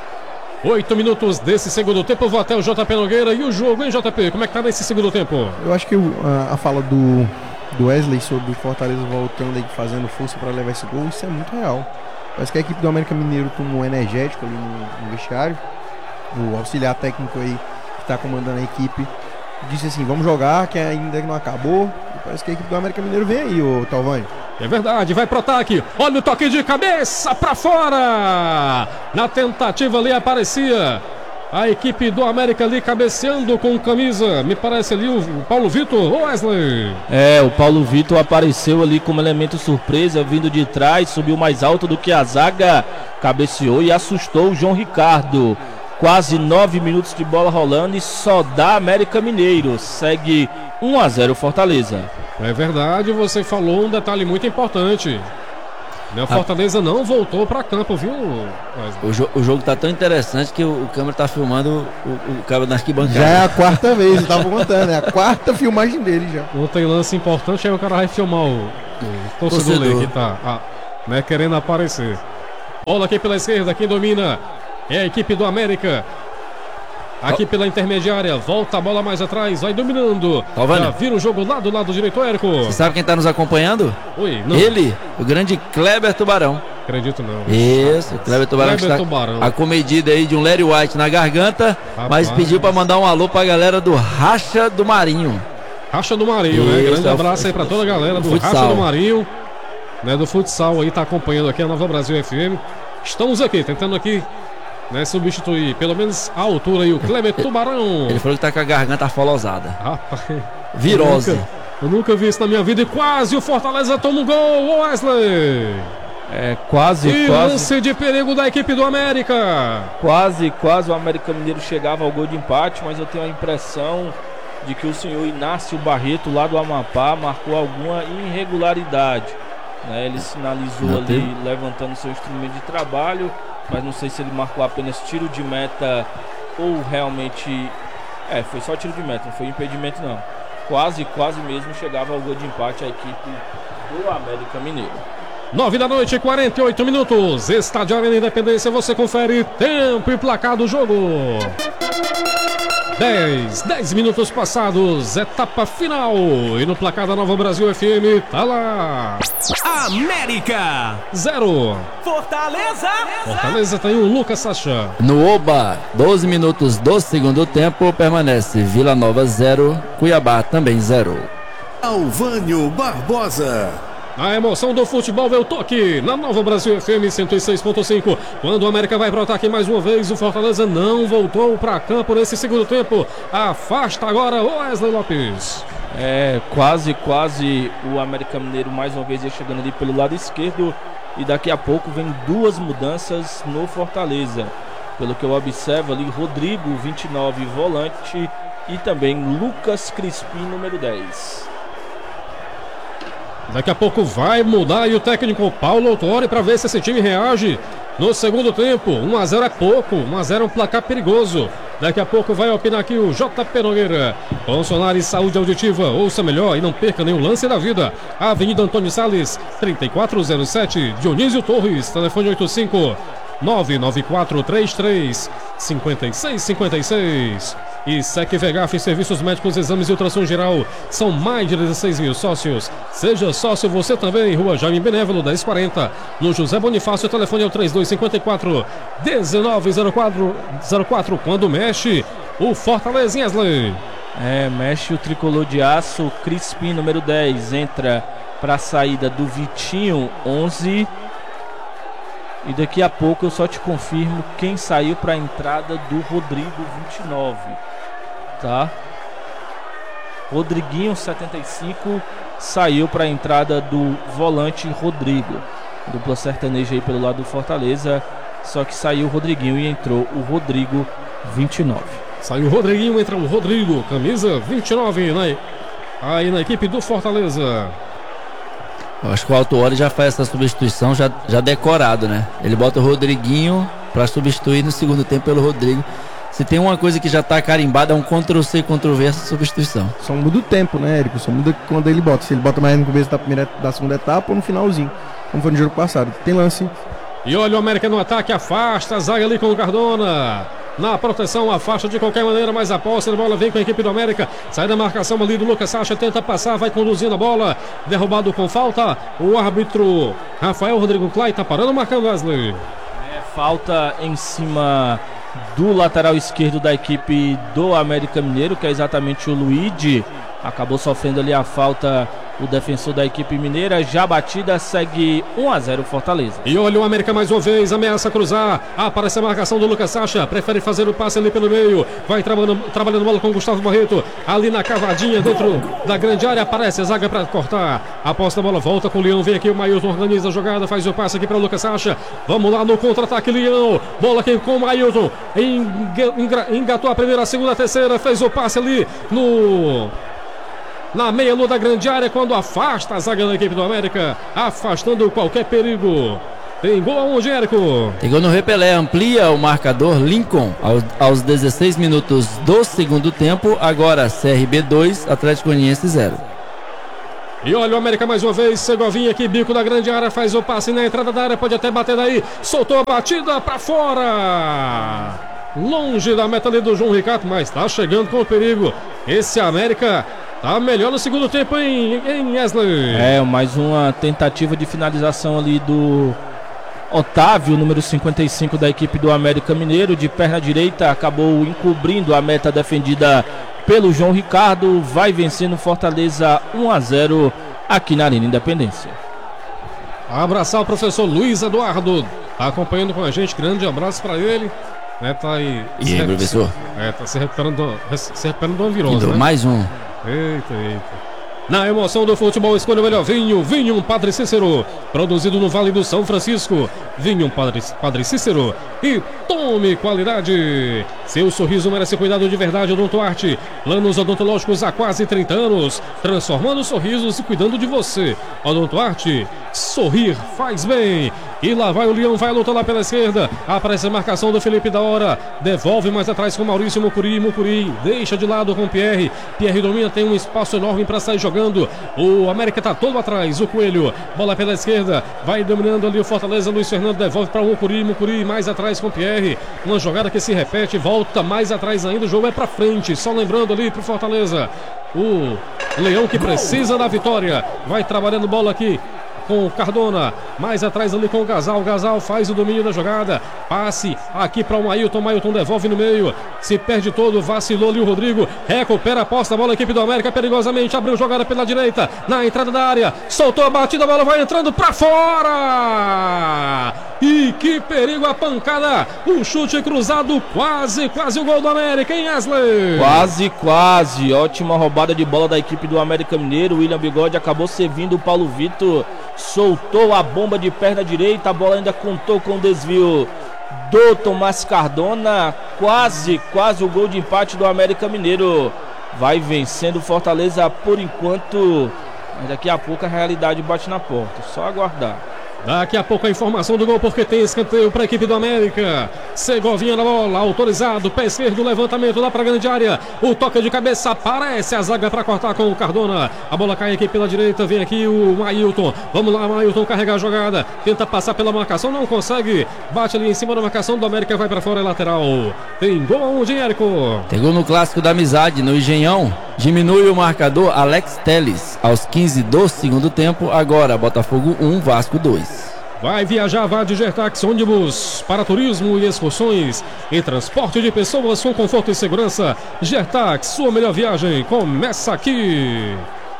Oito minutos desse segundo tempo, vou até o J P Nogueira. E o jogo, hein, J P? Como é que tá nesse segundo tempo? Eu acho que o, a, a fala do, do Wesley sobre o Fortaleza voltando aí, fazendo força para levar esse gol, isso é muito real. Parece que a equipe do América Mineiro tomou um energético ali no, no vestiário. O auxiliar técnico aí que tá comandando a equipe disse assim, vamos jogar, que ainda não acabou. E parece que a equipe do América Mineiro vem aí, ô Talvani. É verdade, vai pro ataque. Olha o toque de cabeça pra fora. Na tentativa ali aparecia a equipe do América ali cabeceando com camisa. Me parece ali o Paulo Vitor, Wesley. É, o Paulo Vitor apareceu ali como elemento surpresa, vindo de trás, subiu mais alto do que a zaga, cabeceou e assustou o João Ricardo. Quase nove minutos de bola rolando e só dá América Mineiro. Segue um a zero Fortaleza. É verdade, você falou um detalhe muito importante. O Fortaleza ah. não voltou para campo, viu? O, jo o jogo tá tão interessante que o, o câmera tá filmando o, o cara na arquibancada. Já é a quarta vez, eu tava contando, é a quarta filmagem dele já. Não tem lance importante, aí o cara vai filmar o, o torcedor, torcedor. que tá ah, né, querendo aparecer. Bola aqui pela esquerda, quem domina é a equipe do América. Aqui pela intermediária, volta a bola mais atrás, vai dominando. Tá vendo? Já vira o jogo lá do lado direito, Érico. Você sabe quem tá nos acompanhando? Oi, não. Ele, o grande Kleber Tubarão. Acredito não. Isso, Kleber Tubarão, Kleber que está Tubarão. acomedido aí de um Larry White na garganta, Rapaz. mas pediu pra mandar um alô pra galera do Racha do Marinho. Racha do Marinho, Isso, né? Grande é abraço aí pra toda a galera do futsal. Racha do Marinho, né? Do futsal aí, tá acompanhando aqui a Nova Brasil F M. Estamos aqui, tentando aqui né, substituir pelo menos a altura aí o Kleber Tubarão. Ele falou que tá com a garganta afolosada. Rapaz, virose. Eu nunca, eu nunca vi isso na minha vida e quase o Fortaleza toma um gol, Wesley. É, quase, e quase. lance de perigo da equipe do América. Quase, quase o América Mineiro chegava ao gol de empate, mas eu tenho a impressão de que o senhor Inácio Barreto, lá do Amapá, marcou alguma irregularidade. Né? Ele sinalizou não ali, tem. levantando seu instrumento de trabalho, mas não sei se ele marcou apenas tiro de meta ou realmente... É, foi só tiro de meta, não foi impedimento não. Quase, quase mesmo chegava ao gol de empate a equipe do América Mineiro. nove da noite, quarenta e oito minutos. Estádio Arena Independência, você confere tempo e placar do jogo. dez, dez minutos passados, etapa final. E no placar da Nova Brasil F M, tá lá. América zero. Fortaleza. Fortaleza tem o Lucas Sacha. No Oba, doze minutos do segundo tempo, permanece Vila Nova zero, Cuiabá também zero. Alvânio Barbosa. A emoção do futebol veio toque na Nova Brasil F M cento e seis ponto cinco. Quando o América vai para o ataque mais uma vez, o Fortaleza não voltou para campo nesse segundo tempo. Afasta agora o Wesley Lopes. É, quase, quase o América Mineiro mais uma vez ia chegando ali pelo lado esquerdo. E daqui a pouco vem duas mudanças no Fortaleza. Pelo que eu observo ali, Rodrigo, vinte e nove, volante. E também Lucas Crispim, número dez. Daqui a pouco vai mudar e o técnico Paulo Autori para ver se esse time reage no segundo tempo. um a zero é pouco, um a zero é um placar perigoso. Daqui a pouco vai opinar aqui o J P Nogueira. Consolar e Saúde Auditiva, ouça melhor e não perca nenhum lance da vida. Avenida Antônio Salles, trinta e quatro zero sete, Dionísio Torres, telefone oitenta e cinco, nove nove quatro três três, cinco seis cinco seis. E S E C Vegaf, serviços médicos, exames e ultrassom geral. São mais de dezesseis mil sócios. Seja sócio você também. Rua Jaime Benévolo, dez quarenta. No José Bonifácio, o telefone é o três dois cinco quatro, um nove zero quatro. Quando mexe, o Fortaleza, Wesley. É, mexe o tricolor de aço. Crispim, número dez. Entra para a saída do Vitinho, onze. E daqui a pouco eu só te confirmo quem saiu para a entrada do Rodrigo, vinte e nove. Tá? Rodriguinho, setenta e cinco, saiu para a entrada do volante Rodrigo. Dupla sertaneja aí pelo lado do Fortaleza. Só que saiu o Rodriguinho e entrou o Rodrigo, vinte e nove. Saiu o Rodriguinho, entra o Rodrigo, camisa vinte e nove, né? Aí na equipe do Fortaleza. Eu acho que o Autori já faz essa substituição já, já decorado, né? Ele bota o Rodriguinho para substituir no segundo tempo pelo Rodrigo. Se tem uma coisa que já tá carimbada, é um Ctrl-C, Ctrl-V essa substituição. Só muda o tempo, né, Érico? Só muda quando ele bota. Se ele bota mais no começo da primeira, da segunda etapa ou no finalzinho, como foi no jogo passado. Tem lance. E olha o América no ataque, afasta a zaga ali com o Cardona. Na proteção, afasta de qualquer maneira, mas a posse da bola vem com a equipe do América. Sai da marcação ali do Lucas Sacha, tenta passar, vai conduzindo a bola. Derrubado com falta. O árbitro Rafael Rodrigo Clay tá parando, marcando Wesley. É, falta em cima do lateral esquerdo da equipe do América Mineiro, que é exatamente o Luigi. Acabou sofrendo ali a falta o defensor da equipe mineira. Já a batida segue um a zero Fortaleza. E olha o América mais uma vez, ameaça cruzar, aparece a marcação do Lucas Sacha, prefere fazer o passe ali pelo meio, vai trabalhando, trabalhando bola com o Gustavo Barreto, ali na cavadinha dentro da grande área, aparece a zaga para cortar, aposta a bola, volta com o Leão, vem aqui o Mailton, organiza a jogada, faz o passe aqui para o Lucas Sacha, vamos lá no contra-ataque, Leão, bola aqui com o Mailton, engatou a primeira, a segunda, a terceira, fez o passe ali no... na meia-lua da grande área, quando afasta a zaga da equipe do América, afastando qualquer perigo. Tem gol aonde, Érico? Tem gol no Repelé, amplia o marcador. Lincoln aos, aos dezesseis minutos do segundo tempo. Agora C R B dois, Atlético Goianiense zero. E olha o América mais uma vez, Segovinha aqui, bico da grande área, faz o passe na entrada da área, pode até bater daí, soltou a batida para fora. Longe da meta ali do João Ricardo, mas tá chegando com o perigo. Esse América tá melhor no segundo tempo, hein, hein, Wesley? É, mais uma tentativa de finalização ali do Otávio, número cinquenta e cinco da equipe do América Mineiro, de perna direita, acabou encobrindo a meta defendida pelo João Ricardo. Vai vencendo Fortaleza um a zero aqui na Arena Independência. Abraçar o professor Luiz Eduardo, tá acompanhando com a gente, grande abraço para ele. É, tá aí. E aí, professor? É, tá se recuperando, se recuperando de uma virose, né? Mais um. Eita, eita. Na emoção do futebol, escolha o melhor vinho, Vinho Padre Cícero, produzido no Vale do São Francisco. Vinho Padre, Padre Cícero e tome qualidade. Seu sorriso merece cuidado de verdade, Odontoarte. Planos odontológicos há quase trinta anos, transformando sorrisos e cuidando de você. Odontoarte, sorrir faz bem. E lá vai o Leão, vai lutar lá pela esquerda. Aparece a marcação do Felipe da Hora. Devolve mais atrás com Maurício Mucuri. Mucuri deixa de lado com o Pierre. Pierre domina, tem um espaço enorme para sair jogando. O América tá todo atrás. O Coelho, bola pela esquerda. Vai dominando ali o Fortaleza. Luiz Fernando devolve para o Mucuri. Mucuri mais atrás com o Pierre. Uma jogada que se repete. Volta mais atrás ainda. O jogo é para frente. Só lembrando ali pro Fortaleza. O Leão que precisa da vitória. Vai trabalhando bola aqui com o Cardona, mais atrás ali com o Gasal. O Gasal faz o domínio da jogada, passe aqui para o Mailton. Mailton devolve no meio, se perde todo, vacilou ali o Rodrigo, recupera a posse da bola, a equipe do América perigosamente, abriu jogada pela direita, na entrada da área, soltou a batida, a bola vai entrando para fora. E que perigo a pancada, um chute cruzado, quase, quase o gol do América, hein, Wesley? Quase, quase, ótima roubada de bola da equipe do América Mineiro. William Bigode acabou servindo o Paulo Vitor, soltou a bomba de perna direita, a bola ainda contou com o desvio do Tomás Cardona. Quase, quase o gol de empate do América Mineiro. Vai vencendo o Fortaleza por enquanto, mas daqui a pouco a realidade bate na porta, só aguardar. Daqui a pouco a informação do gol, porque tem escanteio para a equipe do América. Segovinha na bola, autorizado, pé esquerdo, levantamento lá para a grande área. O toque de cabeça, aparece a zaga para cortar com o Cardona. A bola cai aqui pela direita, vem aqui o Mailton. Vamos lá, Mailton carregar a jogada. Tenta passar pela marcação, não consegue. Bate ali em cima da marcação do América, vai para fora, é lateral. Tem gol aonde, Érico? Tem gol no Clássico da Amizade, no Engenhão. Diminui o marcador, Alex Teles, aos quinze do segundo tempo. Agora, Botafogo um, Vasco dois. Vai viajar, vá de Gertax ônibus para turismo e excursões e transporte de pessoas com conforto e segurança. Gertax, sua melhor viagem começa aqui.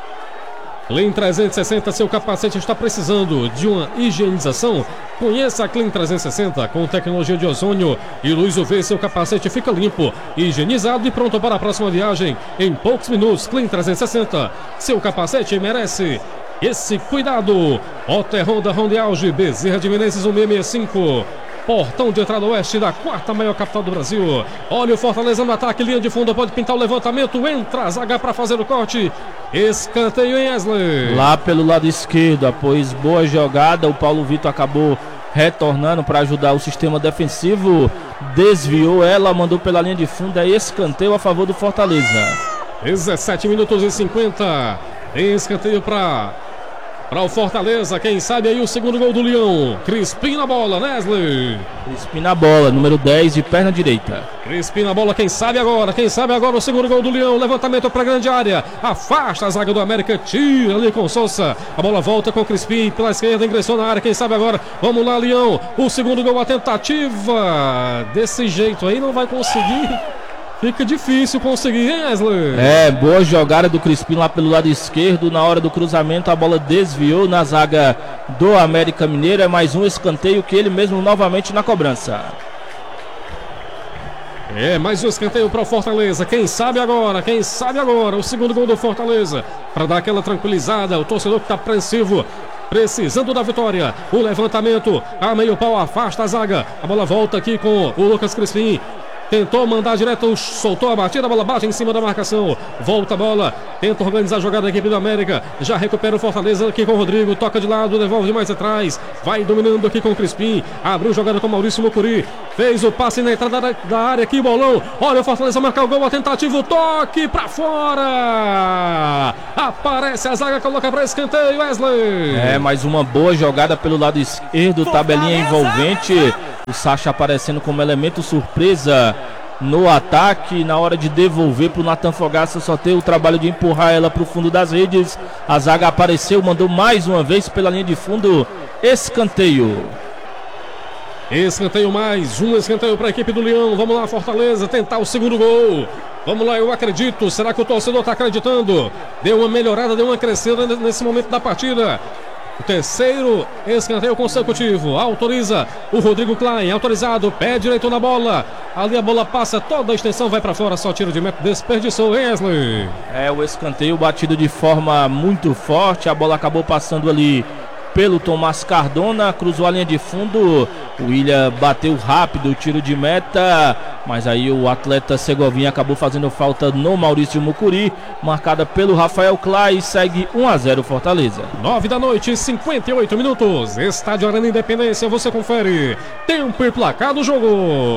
Clean trezentos e sessenta, seu capacete está precisando de uma higienização? Conheça a Clean trezentos e sessenta com tecnologia de ozônio e luz U V. Seu capacete fica limpo, higienizado e pronto para a próxima viagem em poucos minutos. Clean trezentos e sessenta, seu capacete merece esse cuidado. Otter Honda, Honda Auge, Bezerra de Menezes cento e sessenta e cinco. Portão de entrada oeste da quarta maior capital do Brasil. Olha o Fortaleza no ataque, linha de fundo, pode pintar o levantamento, entra a zaga para fazer o corte. Escanteio em Wesley. Lá pelo lado esquerdo, após boa jogada, o Paulo Vitor acabou retornando para ajudar o sistema defensivo. Desviou ela, mandou pela linha de fundo, é escanteio a favor do Fortaleza. dezessete minutos e cinquenta. Tem escanteio para para o Fortaleza, quem sabe aí o segundo gol do Leão. Crispim na bola, Wesley. Crispim na bola, número dez de perna direita. Crispim na bola, quem sabe agora, quem sabe agora o segundo gol do Leão. Levantamento para a grande área, afasta a zaga do América, tira ali com Sousa. A bola volta com o Crispim pela esquerda, ingressou na área, quem sabe agora. Vamos lá, Leão, o segundo gol, a tentativa. Desse jeito aí não vai conseguir. fica difícil conseguir, hein, Wesley? É, boa jogada do Crispim lá pelo lado esquerdo. Na hora do cruzamento, a bola desviou na zaga do América Mineiro. É mais um escanteio que ele mesmo novamente na cobrança. É, mais um escanteio para o Fortaleza. Quem sabe agora, quem sabe agora, o segundo gol do Fortaleza. Para dar aquela tranquilizada, o torcedor que está apreensivo, precisando da vitória. O levantamento, a meio pau, afasta a zaga. A bola volta aqui com o Lucas Crispim. Tentou mandar direto, soltou a batida, a bola bate em cima da marcação. Volta a bola, tenta organizar a jogada da equipe do América. Já recupera o Fortaleza aqui com o Rodrigo. Toca de lado, devolve mais atrás. Vai dominando aqui com o Crispim. Abriu jogada com o Maurício Mucuri. Fez o passe na entrada da, da área aqui, bolão. Olha o Fortaleza marcar o gol, a tentativa, o toque pra fora. Aparece a zaga, coloca pra escanteio, Wesley. É, mais uma boa jogada pelo lado esquerdo, tabelinha envolvente. O Sacha aparecendo como elemento surpresa no ataque. Na hora de devolver para o Nathan Fogaça, só tem o trabalho de empurrar ela para o fundo das redes. A zaga apareceu, mandou mais uma vez pela linha de fundo. Escanteio. Escanteio, mais um escanteio para a equipe do Leão. Vamos lá, Fortaleza, tentar o segundo gol. Vamos lá, eu acredito. Será que o torcedor está acreditando? Deu uma melhorada, deu uma crescida nesse momento da partida. O terceiro escanteio consecutivo. Autoriza o Rodrigo Klein. Autorizado. Pé direito na bola. Ali a bola passa toda a extensão. Vai para fora. Só tiro de meta. Desperdiçou, Wesley. É, o escanteio batido de forma muito forte. A bola acabou passando ali pelo Tomás Cardona, cruzou a linha de fundo. O William bateu rápido o tiro de meta, mas aí o atleta Segovinha acabou fazendo falta no Maurício Mucuri, marcada pelo Rafael Clay. Segue um a zero Fortaleza. nove da noite, cinquenta e oito minutos. Estádio Arena Independência, você confere. Tempo e placar do jogo.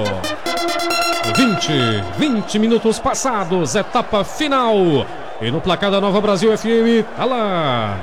vinte, vinte minutos passados, etapa final. E no placar da Nova Brasil F M, tá lá.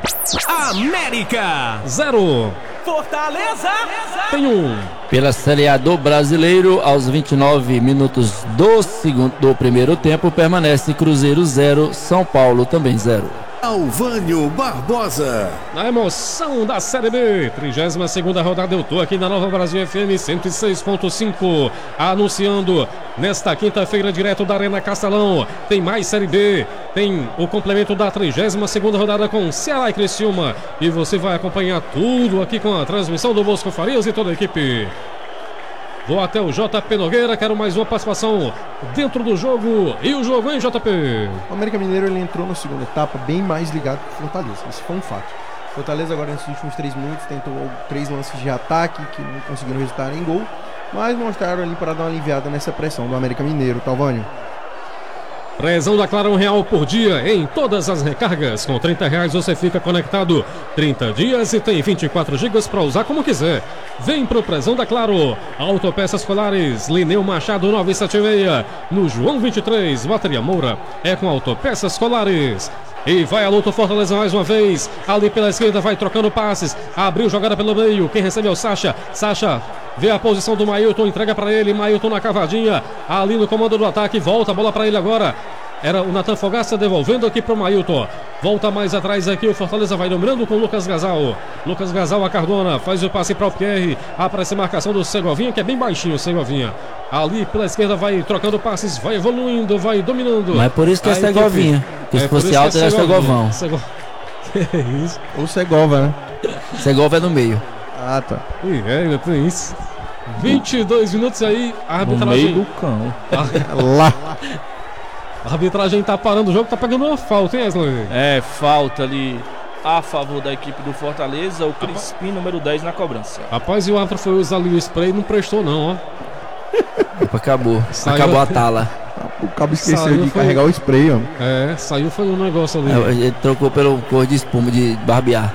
América Zero. Fortaleza Tem um. Pela Série A do Brasileiro, aos vinte e nove minutos do, segundo, do primeiro tempo, permanece Cruzeiro zero, São Paulo também zero. Alvânio Barbosa. Na emoção da Série B, trigésima segunda rodada, eu tô aqui na Nova Brasil F M cento e seis ponto cinco, anunciando nesta quinta-feira, direto da Arena Castelão. Tem mais Série B, tem o complemento da trigésima segunda rodada com Ceará e Criciúma. E você vai acompanhar tudo aqui com a transmissão do Bosco Farias e toda a equipe. Vou até o J P Nogueira, quero mais uma participação dentro do jogo. E o jogo, hein, J P? O América Mineiro ele entrou na segunda etapa bem mais ligado que o Fortaleza. Isso foi um fato. Fortaleza agora nesses últimos três minutos tentou três lances de ataque que não conseguiram resultar em gol, mas mostraram ali para dar uma aliviada nessa pressão do América Mineiro, Talvânio. Prezão da Claro, um real por dia em todas as recargas. Com trinta reais você fica conectado trinta dias e tem vinte e quatro gigas para usar como quiser. Vem pro Prezão da Claro. Autopeças Colares, Lineu Machado novecentos e setenta e seis. No João vinte e três, Bateria Moura. É com Autopeças Colares. E vai a luta Fortaleza mais uma vez. Ali pela esquerda vai trocando passes. Abriu jogada pelo meio. Quem recebe é o Sacha. Sacha vê a posição do Mailton. Entrega para ele. Mailton na cavadinha. Ali no comando do ataque. Volta a bola para ele agora. Era o Nathan Fogaça devolvendo aqui para o Mailton. Volta mais atrás aqui. O Fortaleza vai dominando com o Lucas Gasal. Lucas Gasal a Cardona. Faz o passe para o Pierre. Aparece a marcação do Segovinha, que é bem baixinho o Segovinha. Ali pela esquerda vai trocando passes. Vai evoluindo, vai dominando. Mas é por isso que é Segovinha. Que se fosse alto era Segovão. Sego... Que é isso? Ou Segova, né? Segova é no meio. Ah, tá. Ih, é, ainda tem isso. vinte e dois minutos aí. A No arbitragem. meio do cão. Lá. A arbitragem tá parando o jogo, tá pegando uma falta, hein, Wesley? É, falta ali a favor da equipe do Fortaleza. O Crispim, número dez, na cobrança. Rapaz, e o árbitro foi usar ali o spray e não prestou, não, ó. Acabou. Saiu Acabou a até- tala. O cabo esqueceu Saiu, de foi- carregar o spray, ó. É, saiu foi um negócio ali. É, ele trocou pelo cor de espuma de barbear.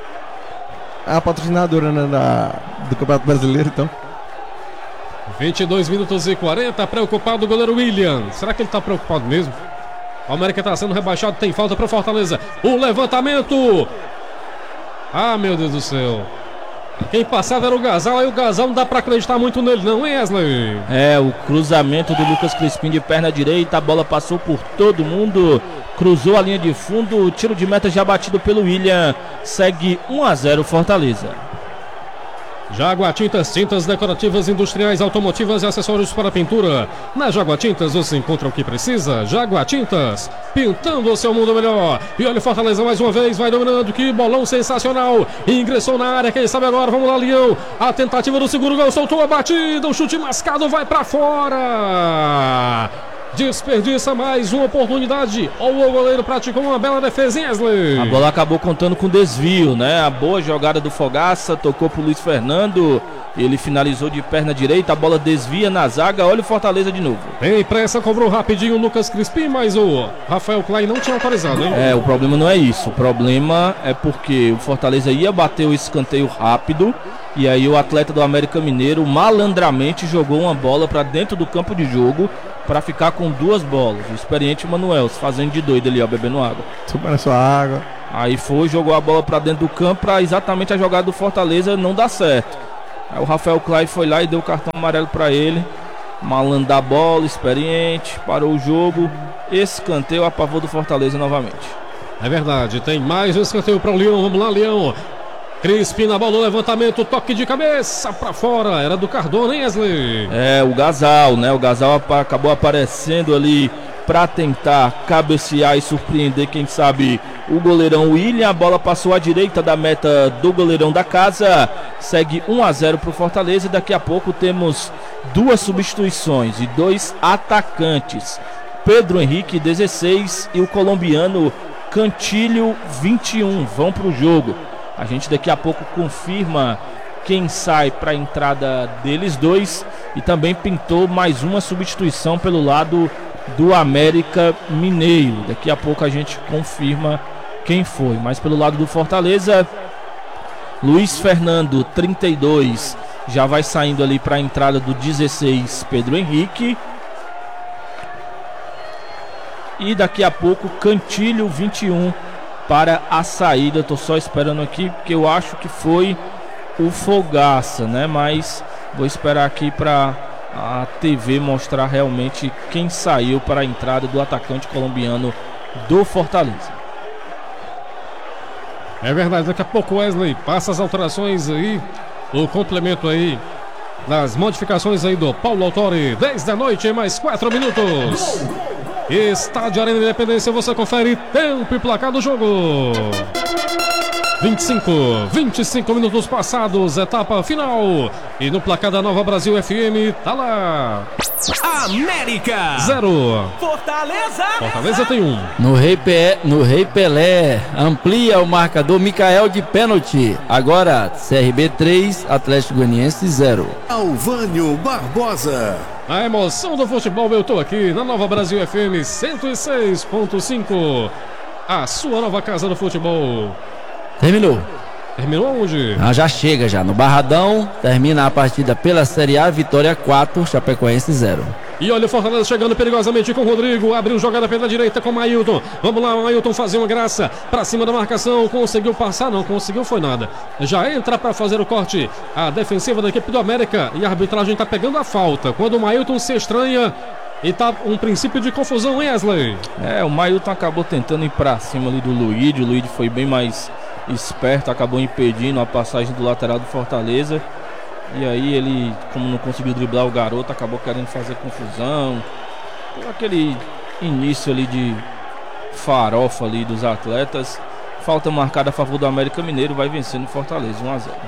A patrocinadora, né, da, do Campeonato Brasileiro, então. vinte e dois minutos e quarenta, preocupado o goleiro William. Será que ele tá preocupado mesmo? O América tá sendo rebaixado, tem falta para Fortaleza. O levantamento. Ah, meu Deus do céu. Quem passava era o Gasal, aí o Gasal não dá para acreditar muito nele não, hein, Wesley? É, o cruzamento do Lucas Crispim de perna direita. A bola passou por todo mundo. Cruzou a linha de fundo. O tiro de meta já batido pelo William. Segue um a zero Fortaleza. Jaguatintas, tintas decorativas, industriais, automotivas e acessórios para pintura. Na Jaguatintas você encontra o que precisa. Jaguatintas, pintando o seu mundo melhor. E olha o Fortaleza mais uma vez, vai dominando. Que bolão sensacional. Ingressou na área, quem sabe agora, vamos lá, Leão. A tentativa do segundo gol, soltou a batida. O chute mascado vai para fora. Desperdiça mais uma oportunidade. Ou o goleiro praticou uma bela defesa, hein, Wesley? A bola acabou contando com desvio, né? A boa jogada do Fogaça, tocou pro Luiz Fernando. Ele finalizou de perna direita, a bola desvia na zaga. Olha o Fortaleza de novo. Tem pressa, cobrou rapidinho o Lucas Crispim, mas o Rafael Klein não tinha autorizado, hein? É, o problema não é isso. O problema é porque o Fortaleza ia bater o escanteio rápido. E aí o atleta do América Mineiro malandramente jogou uma bola para dentro do campo de jogo para ficar com duas bolas. O experiente Manuel se fazendo de doido ali, ó, bebendo água. Tomando sua água. Aí foi, jogou a bola para dentro do campo para exatamente a jogada do Fortaleza não dar certo. Aí o Rafael Klein foi lá e deu o cartão amarelo para ele. Malandro da bola, experiente, parou o jogo. Escanteio a favor do Fortaleza novamente. É verdade, tem mais um escanteio para o Leão. Vamos lá, Leão. Crispim na bola, levantamento, toque de cabeça pra fora, era do Cardona, hein, Wesley? É, o Gasal, né? O Gasal ap- acabou aparecendo ali pra tentar cabecear e surpreender, quem sabe, o goleirão William. A bola passou à direita da meta do goleirão da casa. Segue um a zero pro Fortaleza e daqui a pouco temos duas substituições e dois atacantes. Pedro Henrique, dezesseis, e o colombiano Cantilho, vinte e um, vão pro jogo. A gente daqui a pouco confirma quem sai para a entrada deles dois. E também pintou mais uma substituição pelo lado do América Mineiro. Daqui a pouco a gente confirma quem foi. Mas pelo lado do Fortaleza, Luiz Fernando, trinta e dois, já vai saindo ali para a entrada do dezesseis, Pedro Henrique. E daqui a pouco Cantilho, vinte e um, para a saída. Tô só esperando aqui porque eu acho que foi o Fogaça, né? Mas vou esperar aqui para a T V mostrar realmente quem saiu para a entrada do atacante colombiano do Fortaleza. É verdade, daqui a pouco, Wesley, passa as alterações aí, o complemento aí das modificações aí do Paulo Autori. dez da noite, mais quatro minutos. Estádio Arena Independência, você confere tempo e placar do jogo. vinte e cinco, vinte e cinco minutos passados, etapa final. E no placar da Nova Brasil F M, tá lá. América Zero. Fortaleza Fortaleza tem um. No Rei, Pe... no Rei Pelé, amplia o marcador, Micael de pênalti. Agora, C R B três, Atlético Goianiense zero. Alvânio Barbosa. A emoção do futebol, eu tô aqui na Nova Brasil F M cento e seis ponto cinco. A sua nova casa do futebol. Terminou. Terminou onde? Ah, já chega já. No Barradão, termina a partida pela Série A, Vitória quatro, Chapecoense zero. E olha o Fortaleza chegando perigosamente com o Rodrigo. Abriu jogada pela direita com o Mailton. Vamos lá, o Mailton fazer uma graça. Pra cima da marcação. Conseguiu passar? Não conseguiu, foi nada. Já entra pra fazer o corte a defensiva da equipe do América. E a arbitragem tá pegando a falta. Quando o Mailton se estranha. E tá um princípio de confusão, hein, Wesley? É, o Mailton acabou tentando ir pra cima ali do Luíde. O Luíde foi bem mais esperto, acabou impedindo a passagem do lateral do Fortaleza. E aí ele, como não conseguiu driblar o garoto, acabou querendo fazer confusão. Por aquele início ali de farofa ali dos atletas. Falta marcada a favor do América Mineiro, vai vencendo o Fortaleza um a zero.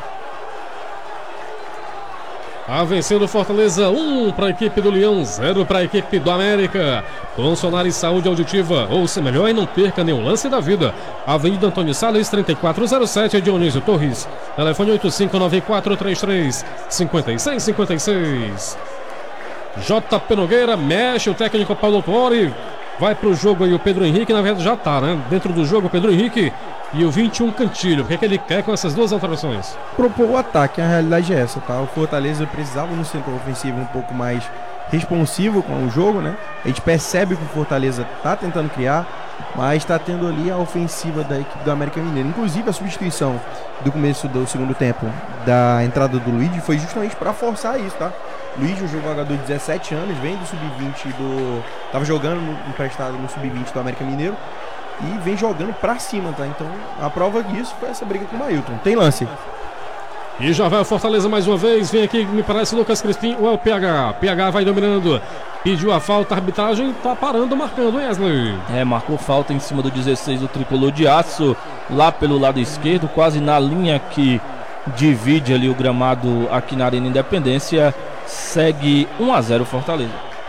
A vencendo o Fortaleza, um para a equipe do Leão, zero para a equipe do América. Com Sonares Saúde Auditiva, ouça melhor e não perca nenhum lance da vida. Avenida Antônio Salles, trinta e quatro zero sete, Dionísio Torres. Telefone oito cinco nove quatro três três cinco seis cinco seis. J P Nogueira mexe o técnico Paulo Autori. Vai pro jogo aí o Pedro Henrique, na verdade já tá, né? Dentro do jogo o Pedro Henrique e o vinte e um Cantilho. O que é que ele quer com essas duas alterações? Propor o ataque, a realidade é essa, tá? O Fortaleza precisava no centro ofensivo um pouco mais responsivo com o jogo, né? A gente percebe que o Fortaleza tá tentando criar, mas está tendo ali a ofensiva da equipe do América Mineiro. Inclusive a substituição do começo do segundo tempo da entrada do Luigi foi justamente para forçar isso, tá? Luigi, um jogador de dezessete anos, vem do sub vinte do... Tava jogando no, emprestado no sub vinte do América Mineiro e vem jogando pra cima, tá? Então a prova disso foi essa briga com o Mailton. Tem lance. E já vai o Fortaleza mais uma vez. Vem aqui, me parece, Lucas Crispim ou é o P H? P H vai dominando. Pediu a falta, a arbitragem tá parando, marcando, Wesley. É, marcou falta em cima do dezesseis do tricolor de aço, lá pelo lado esquerdo, quase na linha que divide ali o gramado aqui na Arena Independência. Segue um a zero Fortaleza.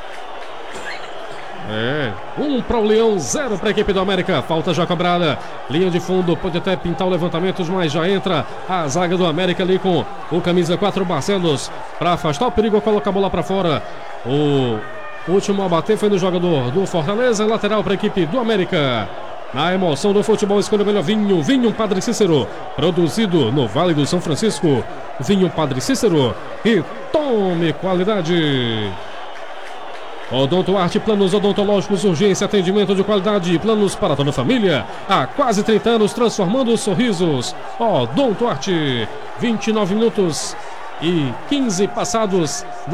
É, um para o Leão, zero para a equipe do América. Falta já cobrada. Linha de fundo, pode até pintar o levantamento, mas já entra a zaga do América ali com o camisa quatro Barcelos para afastar o perigo, coloca a bola para fora. O último a bater foi no jogador do Fortaleza, lateral para a equipe do América. Na emoção do futebol, escolha o melhor vinho, Vinho Padre Cícero, produzido no Vale do São Francisco. Vinho Padre Cícero e tome qualidade. Odonto Arte, planos odontológicos, urgência, atendimento de qualidade, planos para toda a família. Há quase trinta anos transformando sorrisos. Odonto Arte, vinte e nove minutos e quinze passados.